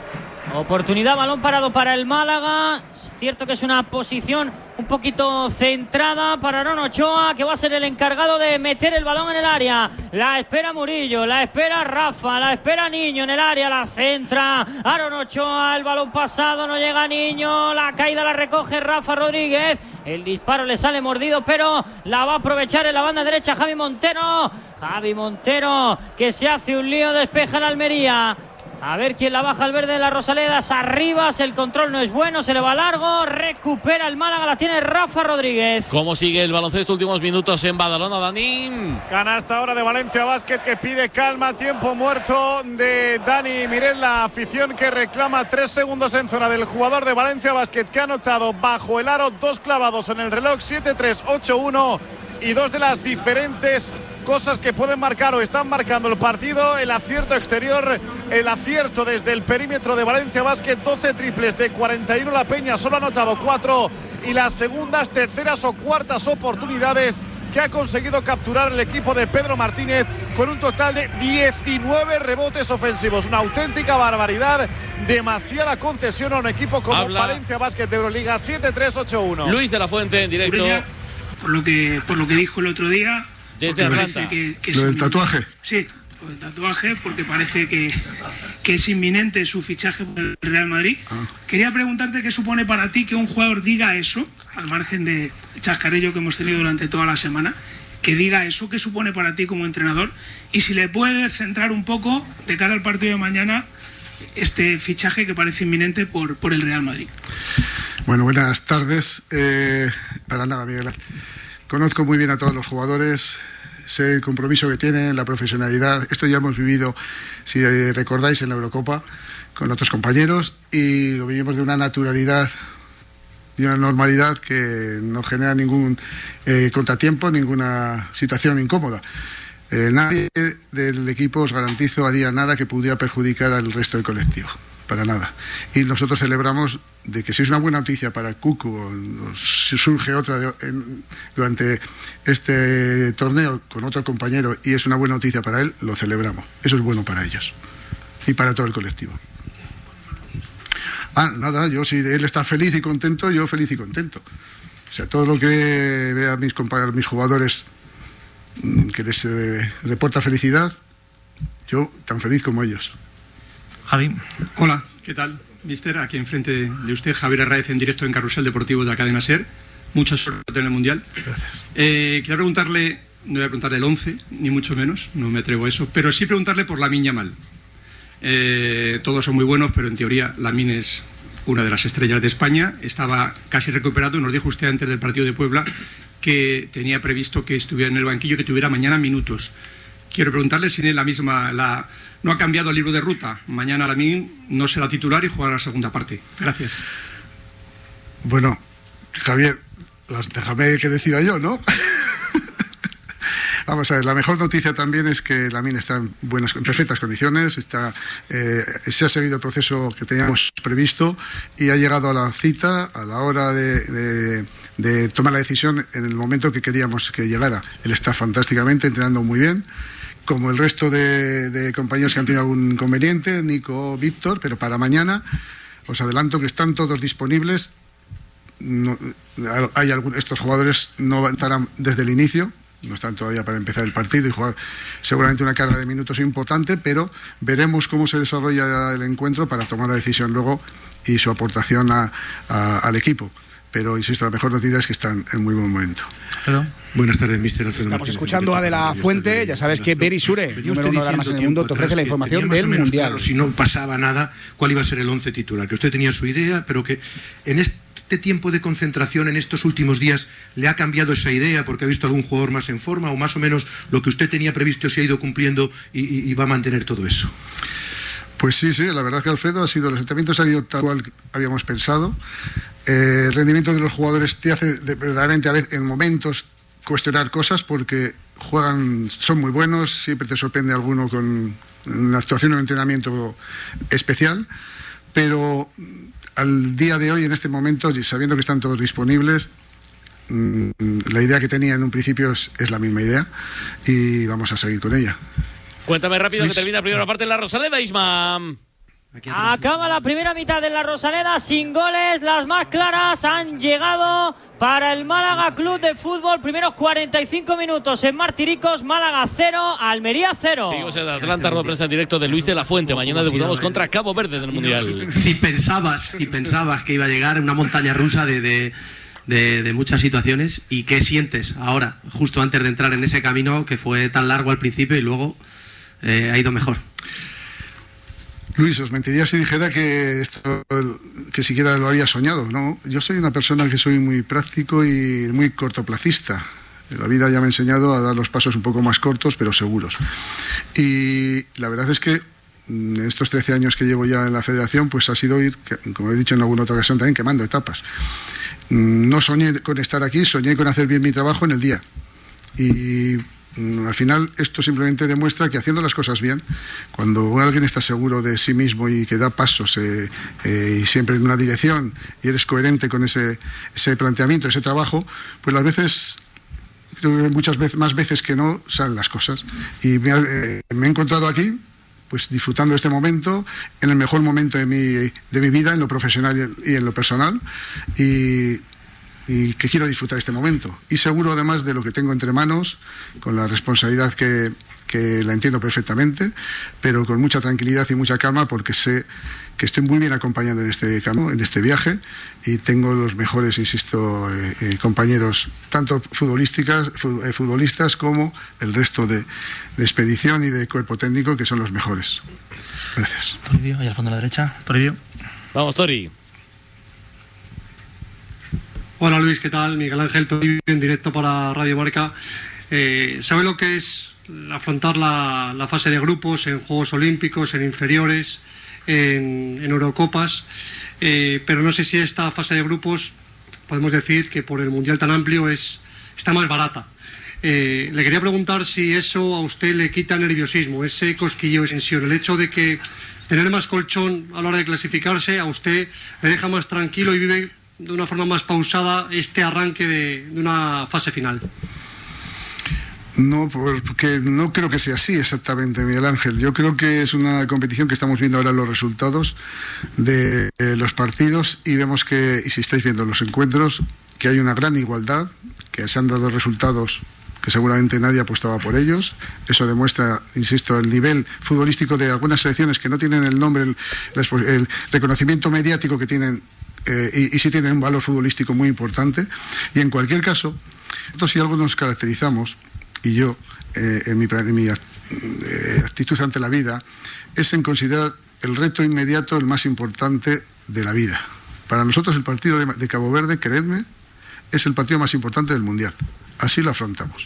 Oportunidad, balón parado para el Málaga. Es cierto que es una posición un poquito centrada para Aaron Ochoa, que va a ser el encargado de meter el balón en el área. La espera Murillo, la espera Rafa, la espera Niño en el área, la centra Aaron Ochoa, el balón pasado, no llega Niño, la caída la recoge Rafa Rodríguez, el disparo le sale mordido, pero la va a aprovechar en la banda derecha Javi Montero. Javi Montero, que se hace un lío, despeja el Almería. A ver quién la baja al verde de las Rosaledas. Arribas, el control no es bueno, se le va largo. Recupera el Málaga, la tiene Rafa Rodríguez. ¿Cómo sigue el baloncesto? Últimos minutos en Badalona, Dani. Canasta ahora de Valencia Basket, que pide calma. Tiempo muerto de Dani Mirel. La afición que reclama tres segundos en zona del jugador de Valencia Basket, que ha anotado bajo el aro dos clavados en el reloj. Siete tres, ocho uno. Y dos de las diferentes cosas que pueden marcar o están marcando el partido: el acierto exterior, el acierto desde el perímetro de Valencia Basket. Doce triples de cuarenta y uno la Peña, solo ha anotado cuatro, y las segundas, terceras o cuartas oportunidades que ha conseguido capturar el equipo de Pedro Martínez, con un total de diecinueve rebotes ofensivos. Una auténtica barbaridad, demasiada concesión a un equipo como Habla. Valencia Basket de Euroliga. Siete tres, ocho uno. Luis de la Fuente en directo. Ureña, por lo que por lo que dijo el otro día, desde Atlanta. Que, que ¿Lo del tatuaje? Sí, lo del tatuaje, porque parece que, que es inminente su fichaje por el Real Madrid. Ah. Quería preguntarte qué supone para ti que un jugador diga eso, al margen del chascarrillo que hemos tenido durante toda la semana, que diga eso, qué supone para ti como entrenador, y si le puedes centrar un poco de cara al partido de mañana este fichaje que parece inminente por, por el Real Madrid. Bueno, buenas tardes. Eh, para nada, Miguel. Conozco muy bien a todos los jugadores, sé el compromiso que tienen, la profesionalidad. Esto ya hemos vivido, si recordáis, en la Eurocopa con otros compañeros, y lo vivimos de una naturalidad y una normalidad que no genera ningún eh, contratiempo, ninguna situación incómoda. Eh, nadie del equipo, os garantizo, haría nada que pudiera perjudicar al resto del colectivo. Para nada. Y nosotros celebramos de que si es una buena noticia para Cucu, o si surge otra de, en, durante este torneo con otro compañero y es una buena noticia para él, lo celebramos. Eso es bueno para ellos y para todo el colectivo. Ah, nada, yo si él está feliz y contento, yo feliz y contento. O sea, todo lo que vea a mis compañeros, mis jugadores, que les eh, reporta felicidad, yo tan feliz como ellos. Javi. Hola, ¿qué tal, mister? Aquí enfrente de usted, Javier Arraez, en directo en Carrusel Deportivo de la cadena SER. Mucha suerte en el Mundial. Gracias. Eh, quiero preguntarle, no voy a preguntarle el once, ni mucho menos, no me atrevo a eso, pero sí preguntarle por Lamine Yamal. Eh, todos son muy buenos, pero en teoría Lamine es una de las estrellas de España. Estaba casi recuperado, nos dijo usted antes del partido de Puebla que tenía previsto que estuviera en el banquillo, que tuviera mañana minutos. Quiero preguntarle si en la misma... la no ha cambiado el libro de ruta. Mañana Lamine no será titular y jugará la segunda parte. Gracias. Bueno, Javier, las, déjame que decida yo, ¿no? Vamos a ver, la mejor noticia también es que Lamine está en, buenas, en perfectas condiciones, está, eh, se ha seguido el proceso que teníamos previsto y ha llegado a la cita a la hora de, de, de tomar la decisión en el momento que queríamos que llegara. Él está fantásticamente, entrenando muy bien, como el resto de, de compañeros que han tenido algún inconveniente, Nico, Víctor, pero para mañana os adelanto que están todos disponibles. No, hay algún, estos jugadores no estarán desde el inicio, no están todavía para empezar el partido y jugar seguramente una carga de minutos importante, pero veremos cómo se desarrolla el encuentro para tomar la decisión luego y su aportación a, a, al equipo. Pero, insisto, la mejor noticia es que están en muy buen momento. Perdón. Buenas tardes, mister Alfredo Estamos Martínez. escuchando a De La Fuente. Ya sabes que Berisure, número uno de armas en el mundo, te ofrece la información del Mundial. Claro, si no pasaba nada, cuál iba a ser el once titular. Que usted tenía su idea, pero que en este tiempo de concentración, en estos últimos días, ¿le ha cambiado esa idea porque ha visto algún jugador más en forma? ¿O más o menos lo que usted tenía previsto se ha ido cumpliendo y, y, y va a mantener todo eso? Pues sí, sí, la verdad que Alfredo ha sido, los entrenamientos han ido tal cual habíamos pensado. Eh, el rendimiento de los jugadores te hace de, verdaderamente a veces en momentos cuestionar cosas porque juegan, son muy buenos, siempre te sorprende alguno con una actuación o un entrenamiento especial, pero al día de hoy, en este momento, sabiendo que están todos disponibles, la idea que tenía en un principio es, es la misma idea y vamos a seguir con ella. Cuéntame rápido, Luis, que termina la primera parte en la Rosaleda, Isma. Acaba la primera mitad de la Rosaleda sin goles. Las más claras han llegado para el Málaga Club de Fútbol. Primeros cuarenta y cinco minutos en Martiricos. Málaga cero, Almería cero. Seguimos en Atlanta, rueda de prensa en directo de Luis de la Fuente. Mañana debutamos contra Cabo Verde en el Mundial. Si pensabas, si pensabas que iba a llegar una montaña rusa de, de, de, de muchas situaciones, ¿y qué sientes ahora, justo antes de entrar en ese camino que fue tan largo al principio y luego eh, ha ido mejor? Luis, os mentiría si dijera que esto, que siquiera lo había soñado, ¿no? Yo soy una persona que soy muy práctico y muy cortoplacista. La vida ya me ha enseñado a dar los pasos un poco más cortos, pero seguros. Y la verdad es que en estos trece años que llevo ya en la federación, pues ha sido ir, como he dicho en alguna otra ocasión también, quemando etapas. No soñé con estar aquí, soñé con hacer bien mi trabajo en el día. Y al final esto simplemente demuestra que haciendo las cosas bien, cuando alguien está seguro de sí mismo y que da pasos eh, eh, y siempre en una dirección y eres coherente con ese, ese planteamiento, ese trabajo, pues las veces, creo que muchas veces, más veces que no, salen las cosas. Y me, eh, me he encontrado aquí pues disfrutando este momento, en el mejor momento de mi, de mi vida, en lo profesional y en lo personal, y y que quiero disfrutar este momento. Y seguro además de lo que tengo entre manos, con la responsabilidad que, que la entiendo perfectamente, pero con mucha tranquilidad y mucha calma, porque sé que estoy muy bien acompañado en este camino, en este viaje, y tengo los mejores, insisto, eh, eh, compañeros, tanto futbolísticas, futbolistas como el resto de, de expedición y de cuerpo técnico, que son los mejores. Gracias. Toribio, ahí al fondo a la derecha. Toribio. Vamos, Tori. Hola Luis, ¿qué tal? Miguel Ángel Toribio en directo para Radio Marca. Eh, ¿Sabe lo que es afrontar la, la fase de grupos en Juegos Olímpicos, en inferiores, en, en Eurocopas? Eh, pero no sé si esta fase de grupos, podemos decir que por el Mundial tan amplio es, está más barata. Eh, le quería preguntar si eso a usted le quita nerviosismo, ese cosquilleo, esa tensión, el hecho de que tener más colchón a la hora de clasificarse a usted le deja más tranquilo y vive de una forma más pausada este arranque de, de una fase final. No, porque no creo que sea así exactamente, Miguel Ángel. Yo creo que es una competición que estamos viendo ahora los resultados de eh, los partidos, y vemos que, y si estáis viendo los encuentros, que hay una gran igualdad, que se han dado resultados que seguramente nadie apostaba por ellos. Eso demuestra, insisto, el nivel futbolístico de algunas selecciones que no tienen el nombre, el, el reconocimiento mediático que tienen. Eh, y, y sí tienen un valor futbolístico muy importante. Y en cualquier caso, nosotros si algo nos caracterizamos, y yo eh, en mi, en mi eh, actitud ante la vida, es en considerar el reto inmediato el más importante de la vida. Para nosotros el partido de, de Cabo Verde, creedme, es el partido más importante del Mundial. Así lo afrontamos.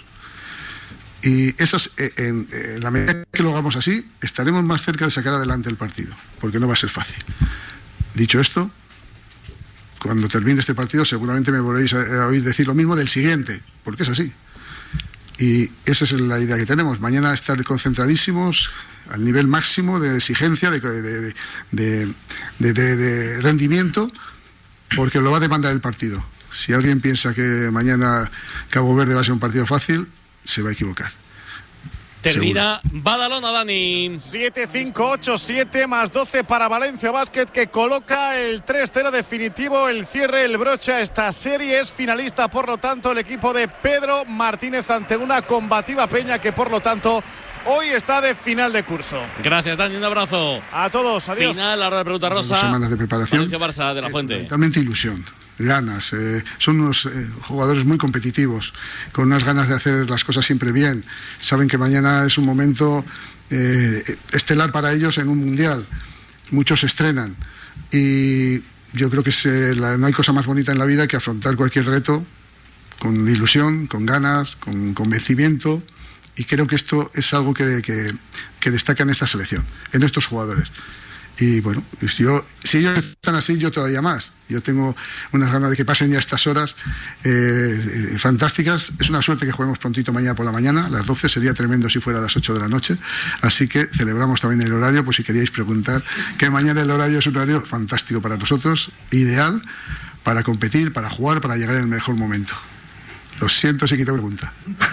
Y esas, eh, en, en la medida que lo hagamos así, estaremos más cerca de sacar adelante el partido, porque no va a ser fácil. Dicho esto, cuando termine este partido seguramente me volveréis a, a oír decir lo mismo del siguiente, porque es así. Y esa es la idea que tenemos. Mañana estar concentradísimos al nivel máximo de exigencia, de, de, de, de, de, de, de rendimiento, porque lo va a demandar el partido. Si alguien piensa que mañana Cabo Verde va a ser un partido fácil, se va a equivocar. Termina Badalona, Dani. siete cinco ocho siete más doce para Valencia Basket, que coloca el tres cero definitivo, el cierre, el broche a esta serie. Es finalista, por lo tanto, el equipo de Pedro Martínez ante una combativa Peña que, por lo tanto, hoy está de final de curso. Gracias, Dani, un abrazo. A todos, adiós. Final, ahora la pregunta rosa. Dos semanas de preparación. Valencia Barça de la Fuente. Totalmente ilusión. Ganas, eh, son unos eh, jugadores muy competitivos, con unas ganas de hacer las cosas siempre bien. Saben que mañana es un momento eh, estelar para ellos en un mundial. Muchos se estrenan y yo creo que se, la, no hay cosa más bonita en la vida que afrontar cualquier reto con ilusión, con ganas, con convencimiento, y creo que esto es algo que, que, que destaca en esta selección, en estos jugadores. Y bueno, yo, si ellos están así, yo todavía más. Yo tengo unas ganas de que pasen ya estas horas eh, eh, fantásticas. Es una suerte que juguemos prontito mañana por la mañana, a las doce. Sería tremendo si fuera a las ocho de la noche. Así que celebramos también el horario, por si queríais preguntar, que mañana el horario es un horario fantástico para nosotros, ideal para competir, para jugar, para llegar en el mejor momento. Lo siento si quito pregunta.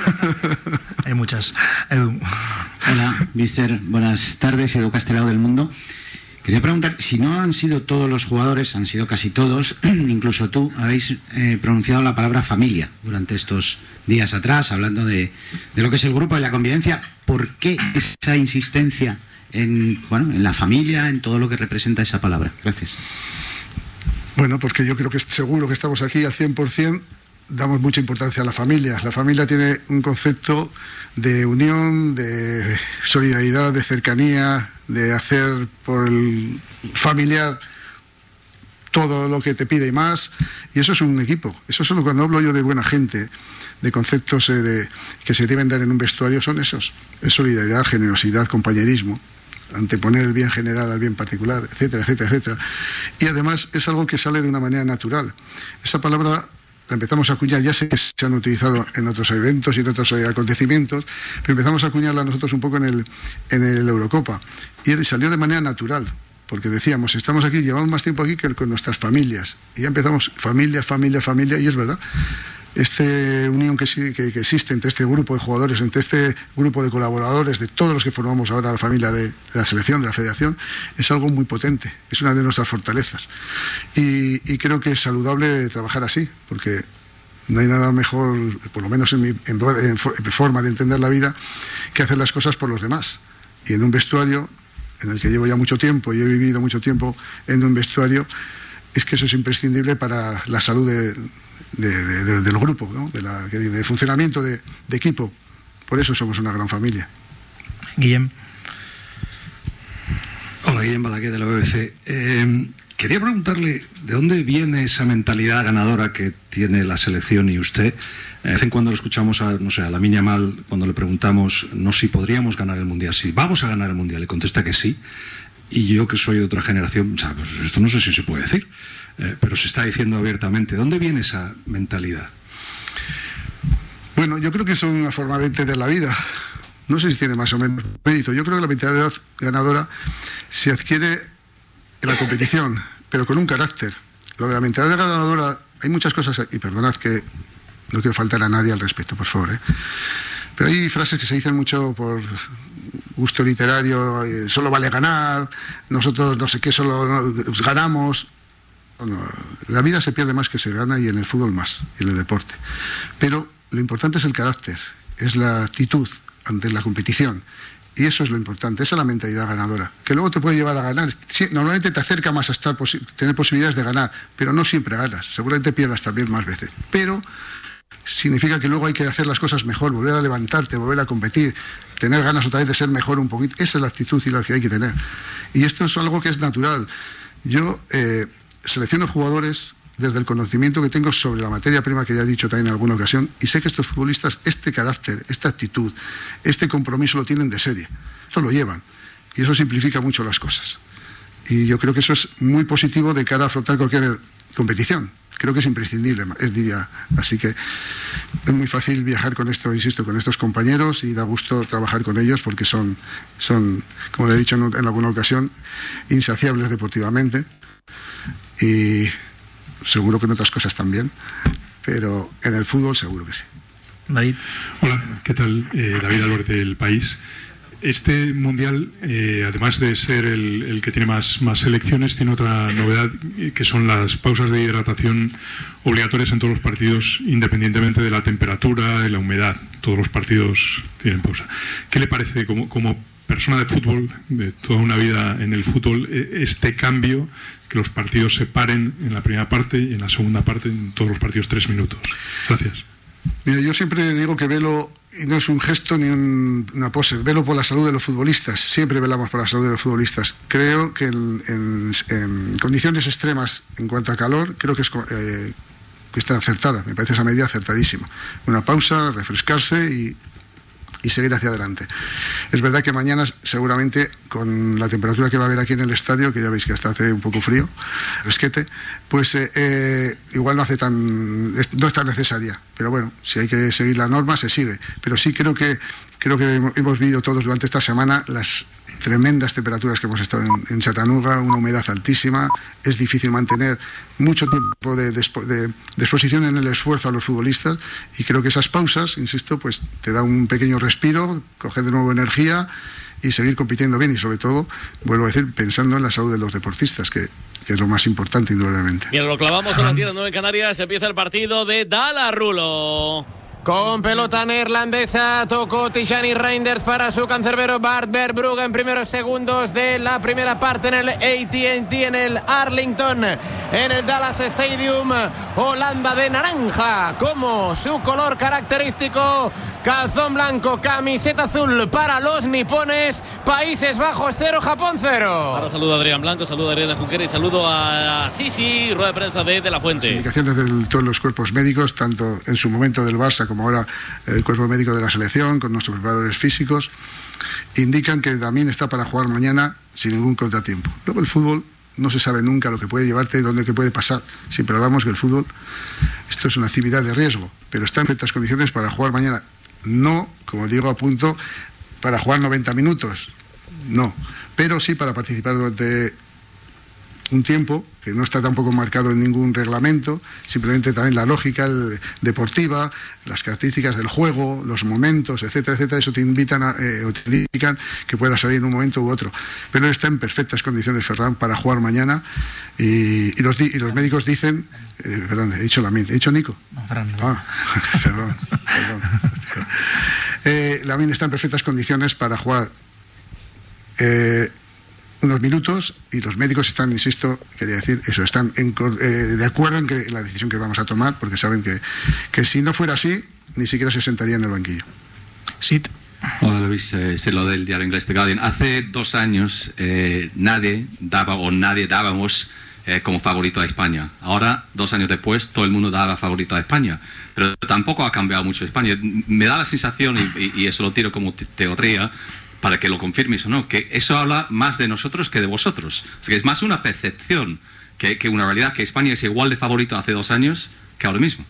Hay muchas. Edu. Hola, mister. Buenas tardes, Edu Castelao del Mundo. Quería preguntar, si no han sido todos los jugadores, han sido casi todos, incluso tú, habéis eh, pronunciado la palabra familia durante estos días atrás, hablando de, de lo que es el grupo y la convivencia. ¿Por qué esa insistencia en, bueno, en la familia, en todo lo que representa esa palabra? Gracias. Bueno, porque yo creo que seguro que estamos aquí al cien por cien, damos mucha importancia a la familia. La familia tiene un concepto de unión, de solidaridad, de cercanía, de hacer por el familiar todo lo que te pide y más, y eso es un equipo. Eso solo cuando hablo yo de buena gente, de conceptos eh, de, que se deben dar en un vestuario, son esos. Es solidaridad, generosidad, compañerismo, anteponer el bien general al bien particular, etcétera, etcétera, etcétera. Y además es algo que sale de una manera natural. Esa palabra la empezamos a acuñar, ya sé que se han utilizado en otros eventos y en otros eh, acontecimientos, pero empezamos a acuñarla nosotros un poco en el, en el Eurocopa, y salió de manera natural, porque decíamos, estamos aquí, llevamos más tiempo aquí que con nuestras familias, y ya empezamos familia, familia, familia, y es verdad. Esta unión que, que, que existe entre este grupo de jugadores, entre este grupo de colaboradores, de todos los que formamos ahora la familia de, de la selección, de la federación, es algo muy potente, es una de nuestras fortalezas. Y, y creo que es saludable trabajar así, porque no hay nada mejor, por lo menos en mi en, en forma de entender la vida, que hacer las cosas por los demás. Y en un vestuario, en el que llevo ya mucho tiempo y he vivido mucho tiempo en un vestuario, es que eso es imprescindible para la salud de... De, de, de, del grupo, ¿no? de, la, de funcionamiento de, de equipo. Por eso somos una gran familia. Guillem. Hola, Guillem Balaguer de la B B C. Eh, quería preguntarle de dónde viene esa mentalidad ganadora que tiene la selección y usted. De vez en cuando lo escuchamos a, no sé, a Lamine Yamal, cuando le preguntamos no si podríamos ganar el Mundial, si vamos a ganar el Mundial, le contesta que sí. Y yo, que soy de otra generación, o sea, pues esto no sé si se puede decir. Eh, pero se está diciendo abiertamente. ¿Dónde viene esa mentalidad? Bueno, yo creo que es una forma de entender la vida. No sé si tiene más o menos mérito. Yo creo que la mentalidad ganadora se adquiere en la competición, pero con un carácter. Lo de la mentalidad ganadora, hay muchas cosas, y perdonad que no quiero faltar a nadie al respecto, por favor, ¿eh? Pero hay frases que se dicen mucho por gusto literario, eh, solo vale ganar, nosotros no sé qué, solo no, ganamos. No, la vida se pierde más que se gana, y en el fútbol más, y en el deporte. Pero lo importante es el carácter, es la actitud ante la competición, y eso es lo importante, esa es la mentalidad ganadora, que luego te puede llevar a ganar. Sí, normalmente te acerca más a estar posi- tener posibilidades de ganar, pero no siempre ganas, seguramente pierdas también más veces, pero significa que luego hay que hacer las cosas mejor, volver a levantarte, volver a competir, tener ganas otra vez de ser mejor un poquito. Esa es la actitud y la que hay que tener, y esto es algo que es natural. Yo eh, selecciono jugadores desde el conocimiento que tengo sobre la materia prima, que ya he dicho también en alguna ocasión, y sé que estos futbolistas, este carácter, esta actitud, este compromiso lo tienen de serie, esto lo llevan, y eso simplifica mucho las cosas, y yo creo que eso es muy positivo de cara a afrontar cualquier competición. Creo que es imprescindible, es diría, así que es muy fácil viajar con esto, insisto, con estos compañeros, y da gusto trabajar con ellos, porque son, son como le he dicho en, en alguna ocasión, insaciables deportivamente, y seguro que en otras cosas también, pero en el fútbol seguro que sí. David. Hola, ¿qué tal? Eh, David Álvarez del País. Este Mundial, eh, además de ser el, el que tiene más, más selecciones, tiene otra novedad, que son las pausas de hidratación obligatorias en todos los partidos, independientemente de la temperatura y la humedad. Todos los partidos tienen pausa. ¿Qué le parece como, como persona de fútbol, de toda una vida en el fútbol, este cambio, que los partidos se paren en la primera parte y en la segunda parte, en todos los partidos, tres minutos? Gracias. Mira, yo siempre digo que velo, y no es un gesto ni un, una pose, velo por la salud de los futbolistas. Siempre velamos por la salud de los futbolistas. Creo que en, en, en condiciones extremas en cuanto a calor, creo que, es, eh, que está acertada, me parece esa medida acertadísima. Una pausa, refrescarse y y seguir hacia adelante. Es verdad que mañana seguramente, con la temperatura que va a haber aquí en el estadio, que ya veis que hasta hace un poco frío, resquete, pues eh, eh, igual no hace tan no es tan necesaria, pero bueno, si hay que seguir la norma se sigue. Pero sí creo que creo que hemos vivido todos durante esta semana las tremendas temperaturas que hemos estado en, en Chattanooga, una humedad altísima, es difícil mantener mucho tiempo de, de, de, de exposición en el esfuerzo a los futbolistas, y creo que esas pausas, insisto, pues te da un pequeño respiro, coger de nuevo energía y seguir compitiendo bien y sobre todo, vuelvo a decir, pensando en la salud de los deportistas, que, que es lo más importante indudablemente. Bien, lo clavamos a las diez, nueve en Canarias, empieza el partido de Dala Rulo. Con pelota neerlandesa, tocó Tijani Reinders para su cancerbero Bart Verbrugge en primeros segundos de la primera parte en el A T and T, en el Arlington, en el Dallas Stadium. Holanda de naranja como su color característico, calzón blanco, camiseta azul para los nipones. Países Bajos cero, Japón cero. Ahora saludo a Adrián Blanco, saludo a Adrián Junquera y saludo a Sisi, rueda de prensa de De La Fuente. Las indicaciones de todos los cuerpos médicos, tanto en su momento del Barça como ahora el cuerpo médico de la selección, con nuestros preparadores físicos, indican que Lamine está para jugar mañana sin ningún contratiempo. Luego el fútbol no se sabe nunca lo que puede llevarte y dónde que puede pasar. Siempre hablamos que el fútbol, esto es una actividad de riesgo, pero está en perfectas condiciones para jugar mañana. No, como digo, a punto para jugar noventa minutos, no, pero sí para participar durante un tiempo que no está tampoco marcado en ningún reglamento, simplemente también la lógica el, deportiva, las características del juego, los momentos, etcétera, etcétera, eso te invitan a, eh, o te indican que pueda salir en un momento u otro. Pero él está en perfectas condiciones, Ferran, para jugar mañana y, y, los, y los médicos dicen, eh, perdón, he dicho Lamine, he dicho Nico. No, Ferran. No. Ah, perdón, perdón. Eh, Lamine está en perfectas condiciones para jugar eh, unos minutos y los médicos están, insisto, quería decir eso, están en, eh, de acuerdo en que la decisión que vamos a tomar, porque saben que, que si no fuera así, ni siquiera se sentaría en el banquillo. Sí. Hola Luis, eh, soy lo del diario inglés The Guardian. Hace dos años eh, nadie daba o nadie dábamos eh, como favorito a España. Ahora, dos años después, todo el mundo daba favorito a España. Pero tampoco ha cambiado mucho España. Me da la sensación, y, y eso lo tiro como te teoría, para que lo confirmes o no, que eso habla más de nosotros que de vosotros. O sea, que es más una percepción que, que una realidad, que España es igual de favorito hace dos años que ahora mismo.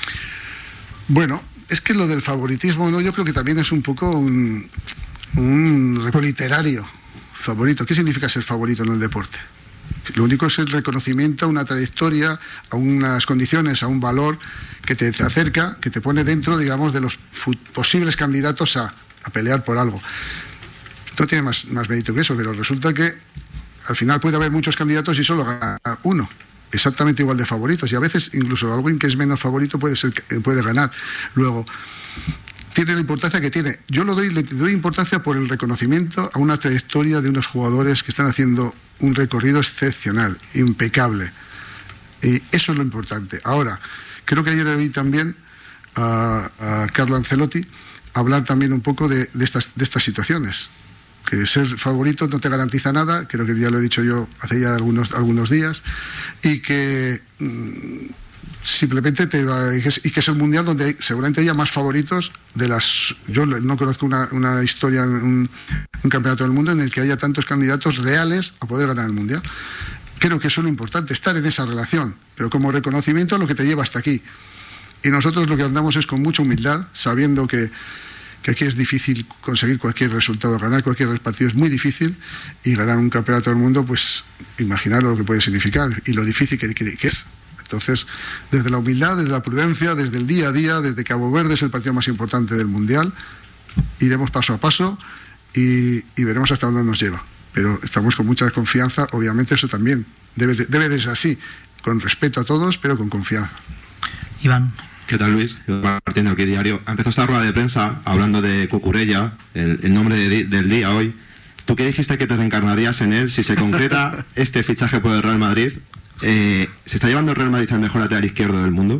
Bueno, es que lo del favoritismo, ¿no? Yo creo que también es un poco un, un repo literario. Favorito. ¿Qué significa ser favorito en el deporte? Lo único es el reconocimiento a una trayectoria, a unas condiciones, a un valor que te, te acerca, que te pone dentro, digamos, de los posibles candidatos a, a pelear por algo. No tiene más, más mérito que eso, pero resulta que al final puede haber muchos candidatos y solo gana uno, exactamente igual de favoritos, y a veces incluso alguien que es menos favorito puede ser, puede ganar. Luego, tiene la importancia que tiene. Yo lo doy, le doy importancia por el reconocimiento a una trayectoria de unos jugadores que están haciendo un recorrido excepcional, impecable. Y eso es lo importante. Ahora, creo que ayer vi también a, a Carlo Ancelotti hablar también un poco de, de, estas, de estas situaciones. Que ser favorito no te garantiza nada, creo que ya lo he dicho yo hace ya algunos, algunos días, y que mmm, simplemente te va, y que es el mundial donde hay, seguramente haya más favoritos de las. Yo no conozco una, una historia, un, un campeonato del mundo en el que haya tantos candidatos reales a poder ganar el mundial. Creo que eso es lo importante, estar en esa relación, pero como reconocimiento a lo que te lleva hasta aquí. Y nosotros lo que andamos es con mucha humildad, sabiendo que que aquí es difícil conseguir cualquier resultado, ganar cualquier partido es muy difícil, y ganar un campeonato del mundo, pues imaginar lo que puede significar y lo difícil que, que, que es. Entonces, desde la humildad, desde la prudencia, desde el día a día, desde Cabo Verde es el partido más importante del Mundial, iremos paso a paso y, y veremos hasta dónde nos lleva. Pero estamos con mucha confianza, obviamente eso también debe de, debe de ser así, con respeto a todos, pero con confianza. Iván. ¿Qué tal, Luis? Partiendo aquí diario. Ha empezado esta rueda de prensa hablando de Cucurella, el, el nombre de, del día hoy. ¿Tú qué dijiste que te reencarnarías en él si se concreta este fichaje por el Real Madrid? Eh, ¿Se está llevando el Real Madrid al mejor lateral izquierdo del mundo?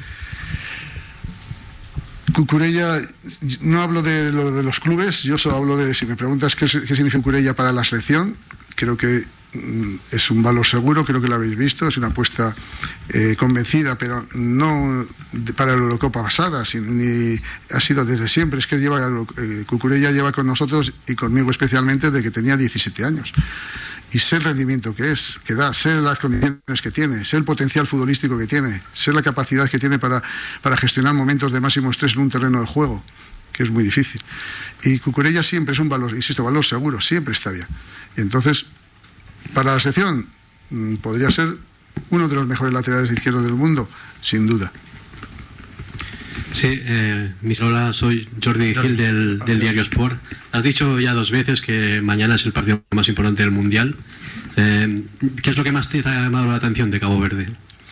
Cucurella, no hablo de lo de los clubes, yo solo hablo de, si me preguntas qué, qué significa Cucurella para la selección, creo que es un valor seguro, creo que lo habéis visto, es una apuesta eh, convencida, pero no de, para la Eurocopa pasada, sino, ni ha sido desde siempre. Es que lleva eh, Cucurella lleva con nosotros y conmigo especialmente desde que tenía diecisiete años. Y sé el rendimiento que es, que da, sé las condiciones que tiene, sé el potencial futbolístico que tiene, sé la capacidad que tiene para, para gestionar momentos de máximo estrés en un terreno de juego, que es muy difícil. Y Cucurella siempre es un valor, insisto, valor seguro, siempre está bien. Y entonces, para la selección, podría ser uno de los mejores laterales izquierdos del mundo, sin duda. Sí, eh, hola, soy Jordi Gil del, del Diario Sport. Has dicho ya dos veces que mañana es el partido más importante del Mundial. Eh, ¿Qué es lo que más te ha llamado la atención de Cabo Verde?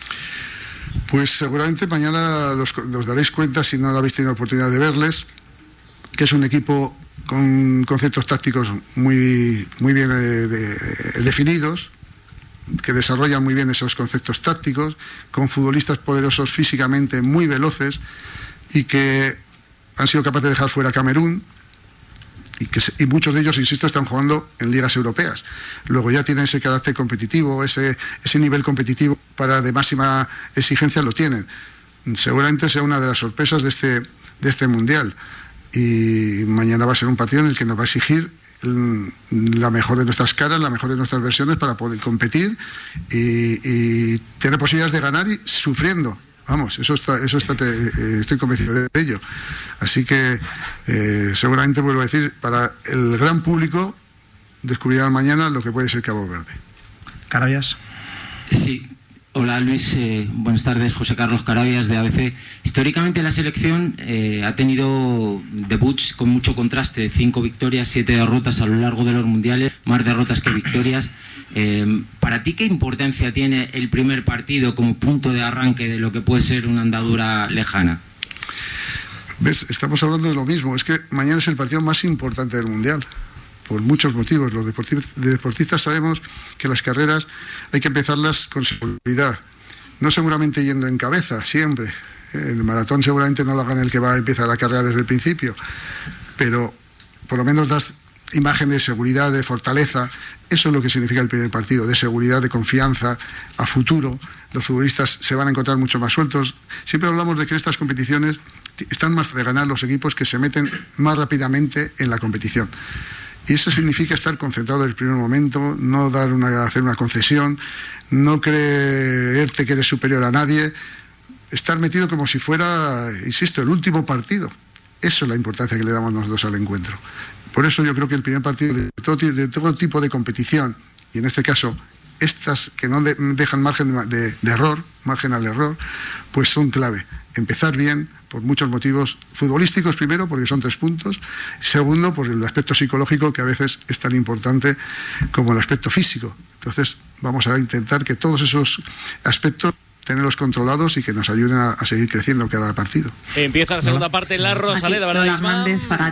Pues seguramente mañana los, los daréis cuenta, si no lo habéis tenido oportunidad de verles, que es un equipo con conceptos tácticos muy, muy bien de, de, definidos, que desarrollan muy bien esos conceptos tácticos, con futbolistas poderosos físicamente, muy veloces, y que han sido capaces de dejar fuera a Camerún, y, que, y muchos de ellos, insisto, están jugando en ligas europeas. Luego ya tienen ese carácter competitivo, ese, ese nivel competitivo para de máxima exigencia lo tienen. Seguramente sea una de las sorpresas de este, de este Mundial. Y mañana va a ser un partido en el que nos va a exigir la mejor de nuestras caras, la mejor de nuestras versiones para poder competir y, y tener posibilidades de ganar y sufriendo. Vamos, eso está, eso está, te, eh, estoy convencido de ello. Así que eh, seguramente, vuelvo a decir, para el gran público descubrirán mañana lo que puede ser Cabo Verde. Carabias. Sí. Hola Luis, eh, buenas tardes, José Carlos Carabias de A B C. Históricamente la selección eh, ha tenido debuts con mucho contraste, cinco victorias, siete derrotas a lo largo de los mundiales, más derrotas que victorias. Eh, ¿Para ti qué importancia tiene el primer partido como punto de arranque de lo que puede ser una andadura lejana? ¿Ves? Estamos hablando de lo mismo, es que mañana es el partido más importante del mundial. Por muchos motivos. Los deportistas sabemos que las carreras hay que empezarlas con seguridad, no seguramente yendo en cabeza siempre. El maratón seguramente no lo haga el que va a empezar la carrera desde el principio, pero por lo menos das imagen de seguridad, de fortaleza. Eso es lo que significa el primer partido, de seguridad, de confianza a futuro. Los futbolistas se van a encontrar mucho más sueltos. Siempre hablamos de que en estas competiciones están más de ganar los equipos que se meten más rápidamente en la competición. Y eso significa estar concentrado desde el primer momento, no dar una, hacer una concesión, no creerte que eres superior a nadie, estar metido como si fuera, insisto, el último partido. Eso es la importancia que le damos nosotros al encuentro. Por eso yo creo que el primer partido de todo, de todo tipo de competición, y en este caso estas que no de, dejan margen de, de, de error, margen al error, pues son clave. Empezar bien, por muchos motivos futbolísticos, primero, porque son tres puntos. Segundo, por el aspecto psicológico, que a veces es tan importante como el aspecto físico. Entonces, vamos a intentar que todos esos aspectos tenerlos controlados y que nos ayuden a, a seguir creciendo cada partido. Empieza la segunda parte en la Rosaleda, ¿verdad, Isma?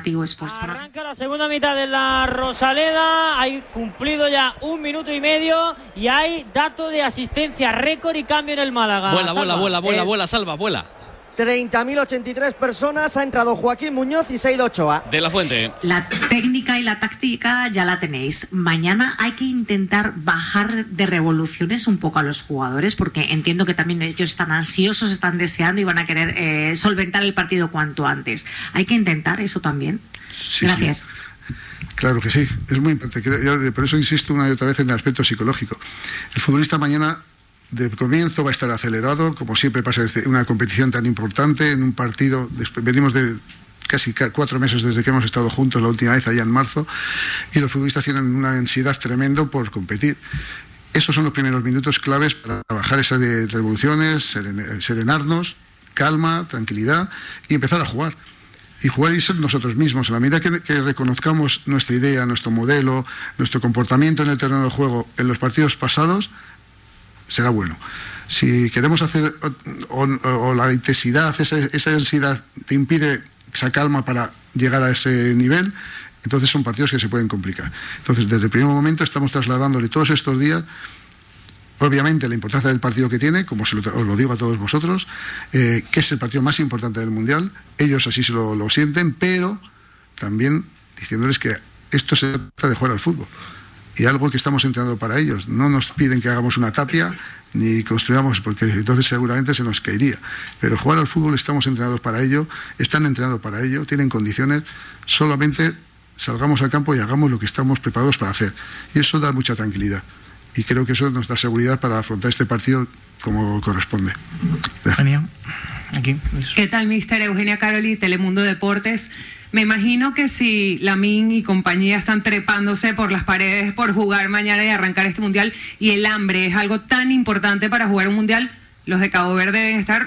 Arranca la segunda mitad de la Rosaleda, hay cumplido ya un minuto y medio y hay dato de asistencia récord y cambio en el Málaga. Vuela, Salva. vuela, vuela, vuela, Es... vuela, Salva, vuela. treinta mil ochenta y tres personas, ha entrado Joaquín Muñoz y se ha ido Ochoa. De la Fuente. La técnica y la táctica ya la tenéis. Mañana hay que intentar bajar de revoluciones un poco a los jugadores, porque entiendo que también ellos están ansiosos, están deseando y van a querer eh, solventar el partido cuanto antes. ¿Hay que intentar eso también? Sí, Gracias. Sí. Claro que sí, es muy importante. Por eso insisto una y otra vez en el aspecto psicológico. El futbolista mañana de comienzo va a estar acelerado, como siempre pasa en una competición tan importante, en un partido. Venimos de casi cuatro meses desde que hemos estado juntos la última vez, allá en marzo, y los futbolistas tienen una ansiedad tremendo por competir. Esos son los primeros minutos claves para bajar esas revoluciones, serenarnos, calma, tranquilidad y empezar a jugar. Y jugar y ser nosotros mismos. A la medida que, que reconozcamos nuestra idea, nuestro modelo, nuestro comportamiento en el terreno de juego en los partidos pasados, será bueno. Si queremos hacer o, o, o la intensidad, esa, esa ansiedad te impide esa calma para llegar a ese nivel, entonces son partidos que se pueden complicar. Entonces, desde el primer momento estamos trasladándole todos estos días, obviamente, la importancia del partido que tiene, como se lo, os lo digo a todos vosotros, eh, que es el partido más importante del Mundial. Ellos así se lo, lo sienten, pero también diciéndoles que esto se trata de jugar al fútbol. Y algo que estamos entrenando para ellos. No nos piden que hagamos una tapia ni construyamos, porque entonces seguramente se nos caería. Pero jugar al fútbol estamos entrenados para ello, están entrenados para ello, tienen condiciones, solamente salgamos al campo y hagamos lo que estamos preparados para hacer. Y eso da mucha tranquilidad. Y creo que eso nos da seguridad para afrontar este partido como corresponde. Eugenia, aquí. ¿Qué tal, mister? Eugenia Caroli, Telemundo Deportes. Me imagino que si Lamine y compañía están trepándose por las paredes por jugar mañana y arrancar este mundial, y el hambre es algo tan importante para jugar un mundial, los de Cabo Verde deben estar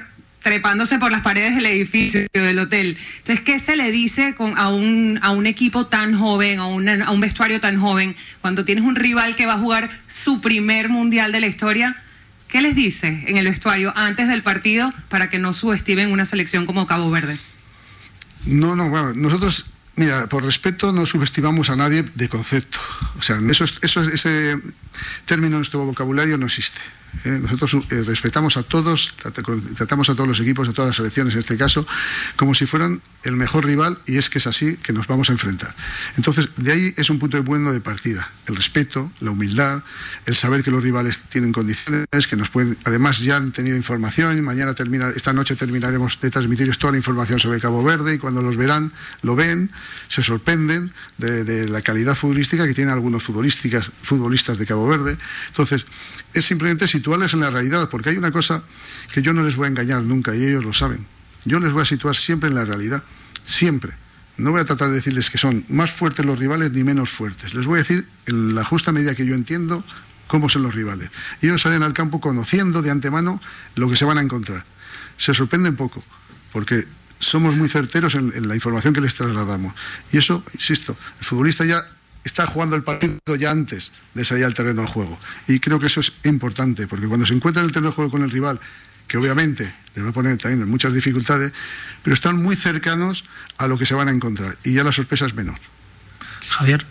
trepándose por las paredes del edificio, del hotel. Entonces, ¿qué se le dice con, a, un, a un equipo tan joven, a, una, a un vestuario tan joven, cuando tienes un rival que va a jugar su primer mundial de la historia? ¿Qué les dice en el vestuario antes del partido para que no subestimen una selección como Cabo Verde? No, no, bueno, nosotros, mira, por respeto no subestimamos a nadie de concepto. O sea, eso, eso, ese término en nuestro vocabulario no existe. ¿eh? Nosotros eh, respetamos a todos, tratamos a todos los equipos, a todas las selecciones en este caso, como si fueran el mejor rival, y es que es así que nos vamos a enfrentar. Entonces, de ahí es un punto de bueno de partida. El respeto, la humildad, el saber que los rivales tienen condiciones, que nos pueden, además ya han tenido información, mañana termina, esta noche terminaremos de transmitirles toda la información sobre Cabo Verde, y cuando los verán, lo ven, se sorprenden de, de la calidad futbolística que tienen algunos futbolistas, futbolistas de Cabo Verde. Entonces, es simplemente situarles en la realidad, porque hay una cosa que yo no les voy a engañar nunca, y ellos lo saben. Yo les voy a situar siempre en la realidad, siempre. No voy a tratar de decirles que son más fuertes los rivales ni menos fuertes. Les voy a decir, en la justa medida que yo entiendo, cómo son los rivales. Ellos salen al campo conociendo de antemano lo que se van a encontrar. Se sorprenden poco, porque somos muy certeros en, en la información que les trasladamos. Y eso, insisto, el futbolista ya está jugando el partido ya antes de salir al terreno de juego. Y creo que eso es importante, porque cuando se encuentra en el terreno de juego con el rival, que obviamente les va a poner también muchas dificultades, pero están muy cercanos a lo que se van a encontrar, y ya la sorpresa es menor. Javier.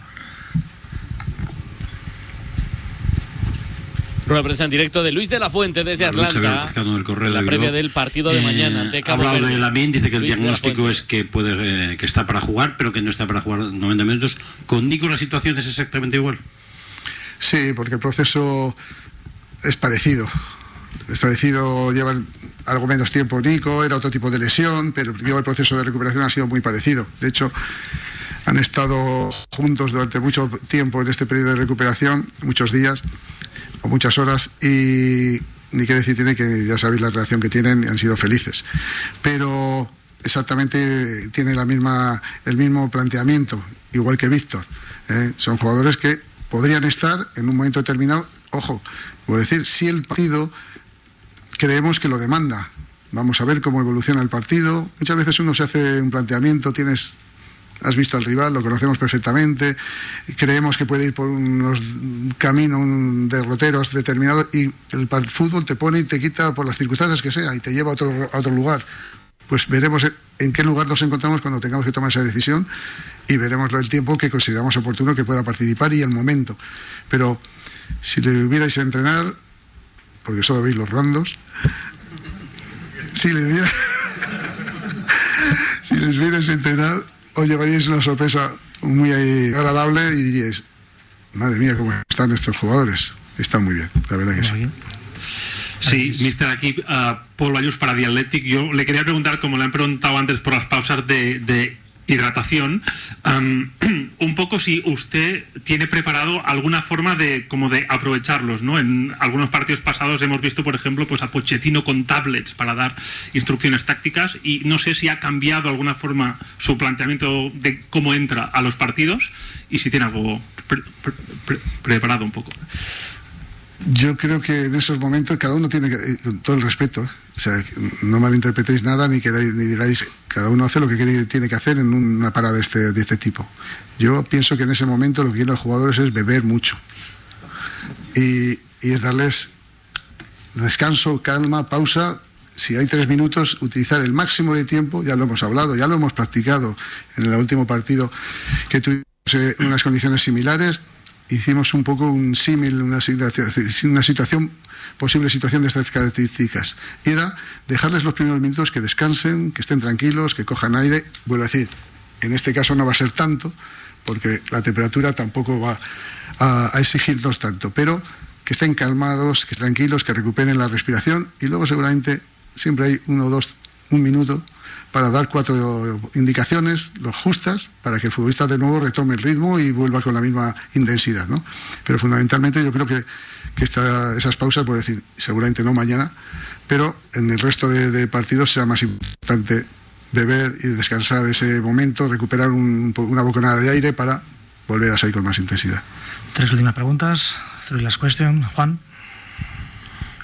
Rueda de prensa en directo de Luis de la Fuente desde Atlanta. El correo la de previa del partido de eh, mañana de Cabo ha hablado Verde. de Lamine, dice que el Luis diagnóstico es que puede eh, que está para jugar, pero que no está para jugar noventa minutos. ¿Con Nico la situación es exactamente igual? Sí, porque el proceso es parecido. Es parecido, lleva algo menos tiempo Nico, era otro tipo de lesión, pero digo, el proceso de recuperación ha sido muy parecido. De hecho, han estado juntos durante mucho tiempo en este periodo de recuperación, muchos días o muchas horas, y ni qué decir tiene que ya sabéis la relación que tienen, y han sido felices. Pero exactamente tiene la misma, el mismo planteamiento, igual que Víctor. ¿eh? Son jugadores que podrían estar en un momento determinado, ojo, voy a decir, si el partido creemos que lo demanda. Vamos a ver cómo evoluciona el partido. Muchas veces uno se hace un planteamiento, tienes... Has visto al rival, lo conocemos perfectamente, creemos que puede ir por unos caminos derroteros determinados, y el fútbol te pone y te quita por las circunstancias que sea y te lleva a otro, a otro lugar. Pues veremos en qué lugar nos encontramos cuando tengamos que tomar esa decisión, y veremos el tiempo que consideramos oportuno que pueda participar y el momento. Pero si le hubierais a entrenar, porque solo veis los randos, si les vierais, si les vierais a entrenar, os llevaríais una sorpresa muy agradable y diríais, madre mía, cómo están estos jugadores. Están muy bien, la verdad que sí. Sí, mister, aquí uh, Paul Bayús para The Athletic. Yo le quería preguntar, como le han preguntado antes por las pausas de, de hidratación, um, un poco si usted tiene preparado alguna forma de como de aprovecharlos, ¿no? En algunos partidos pasados hemos visto, por ejemplo, pues a Pochettino con tablets para dar instrucciones tácticas, y no sé si ha cambiado alguna forma su planteamiento de cómo entra a los partidos, y si tiene algo pre pre pre preparado un poco. Yo creo que en esos momentos cada uno tiene que, con todo el respeto, o sea, no malinterpretéis nada ni queráis, ni digáis, cada uno hace lo que quiere, tiene que hacer en una parada de este, de este tipo. Yo pienso que en ese momento lo que quieren los jugadores es beber mucho, y, y es darles descanso, calma, pausa. Si hay tres minutos, utilizar el máximo de tiempo. Ya lo hemos hablado, ya lo hemos practicado en el último partido que tuvimos en unas condiciones similares. Hicimos un poco un símil, una, una situación, posible situación de estas características. Era dejarles los primeros minutos que descansen, que estén tranquilos, que cojan aire. Vuelvo a decir, en este caso no va a ser tanto, porque la temperatura tampoco va a, a exigirnos tanto, pero que estén calmados, que estén tranquilos, que recuperen la respiración, y luego seguramente siempre hay uno o dos, un minuto, para dar cuatro indicaciones, los justas, para que el futbolista de nuevo retome el ritmo y vuelva con la misma intensidad, ¿no? Pero fundamentalmente yo creo que, que esta, esas pausas, por decir, seguramente no mañana, pero en el resto de, de partidos sea más importante beber y descansar ese momento, recuperar un, una bocanada de aire para volver a salir con más intensidad. Tres últimas preguntas. Three last question. Juan.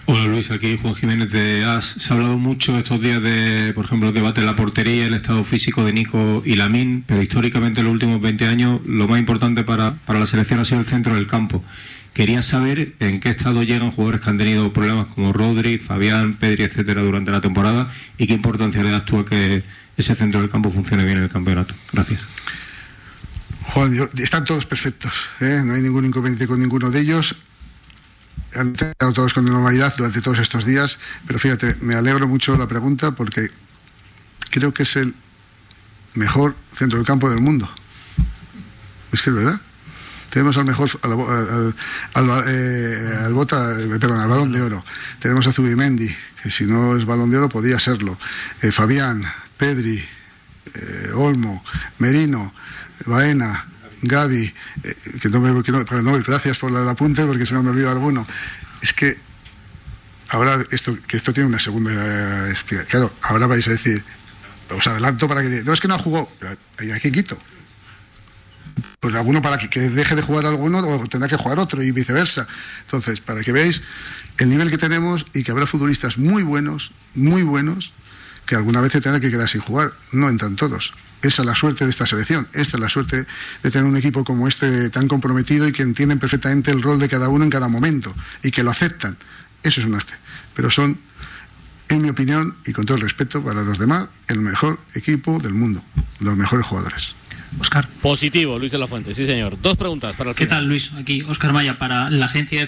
Hola Luis, aquí Juan Jiménez de A S. Se ha hablado mucho estos días de, por ejemplo, el debate de la portería, el estado físico de Nico y Lamine, pero históricamente en los últimos veinte años lo más importante para, para la selección ha sido el centro del campo. Quería saber en qué estado llegan jugadores que han tenido problemas como Rodri, Fabián, Pedri, etcétera, durante la temporada, y qué importancia le das tú a que ese centro del campo funcione bien en el campeonato. Gracias. Juan, yo, están todos perfectos, ¿eh? No hay ningún inconveniente con ninguno de ellos. Han estado todos con normalidad durante todos estos días, pero fíjate, me alegro mucho de la pregunta porque creo que es el mejor centro del campo del mundo. Es que es verdad. Tenemos al mejor, al, al, al, eh, al, bota, eh, perdón, al Balón de Oro. Tenemos a Zubimendi, que si no es Balón de Oro podía serlo. Eh, Fabián, Pedri, eh, Olmo, Merino, Baena, Gavi, eh, que no me, que no, no, gracias por el apunte porque se me olvidado alguno. Es que ahora esto, que esto tiene una segunda eh, explicación. Claro, ahora vais a decir, os adelanto para que no es que no jugó, ¿y aquí quito? Pues alguno para que, que deje de jugar alguno o tendrá que jugar otro y viceversa. Entonces, para que veáis el nivel que tenemos y que habrá futbolistas muy buenos, muy buenos, que alguna vez se tendrán que quedar sin jugar. No entran todos. Esa es la suerte de esta selección. Esta es la suerte de tener un equipo como este tan comprometido y que entienden perfectamente el rol de cada uno en cada momento y que lo aceptan. Eso es un arte. Pero son, en mi opinión, y con todo el respeto para los demás, el mejor equipo del mundo. Los mejores jugadores. Oscar. Positivo, Luis de la Fuente, sí señor. Dos preguntas para el ¿Qué final. tal, Luis? Aquí, Oscar Maya, para la agencia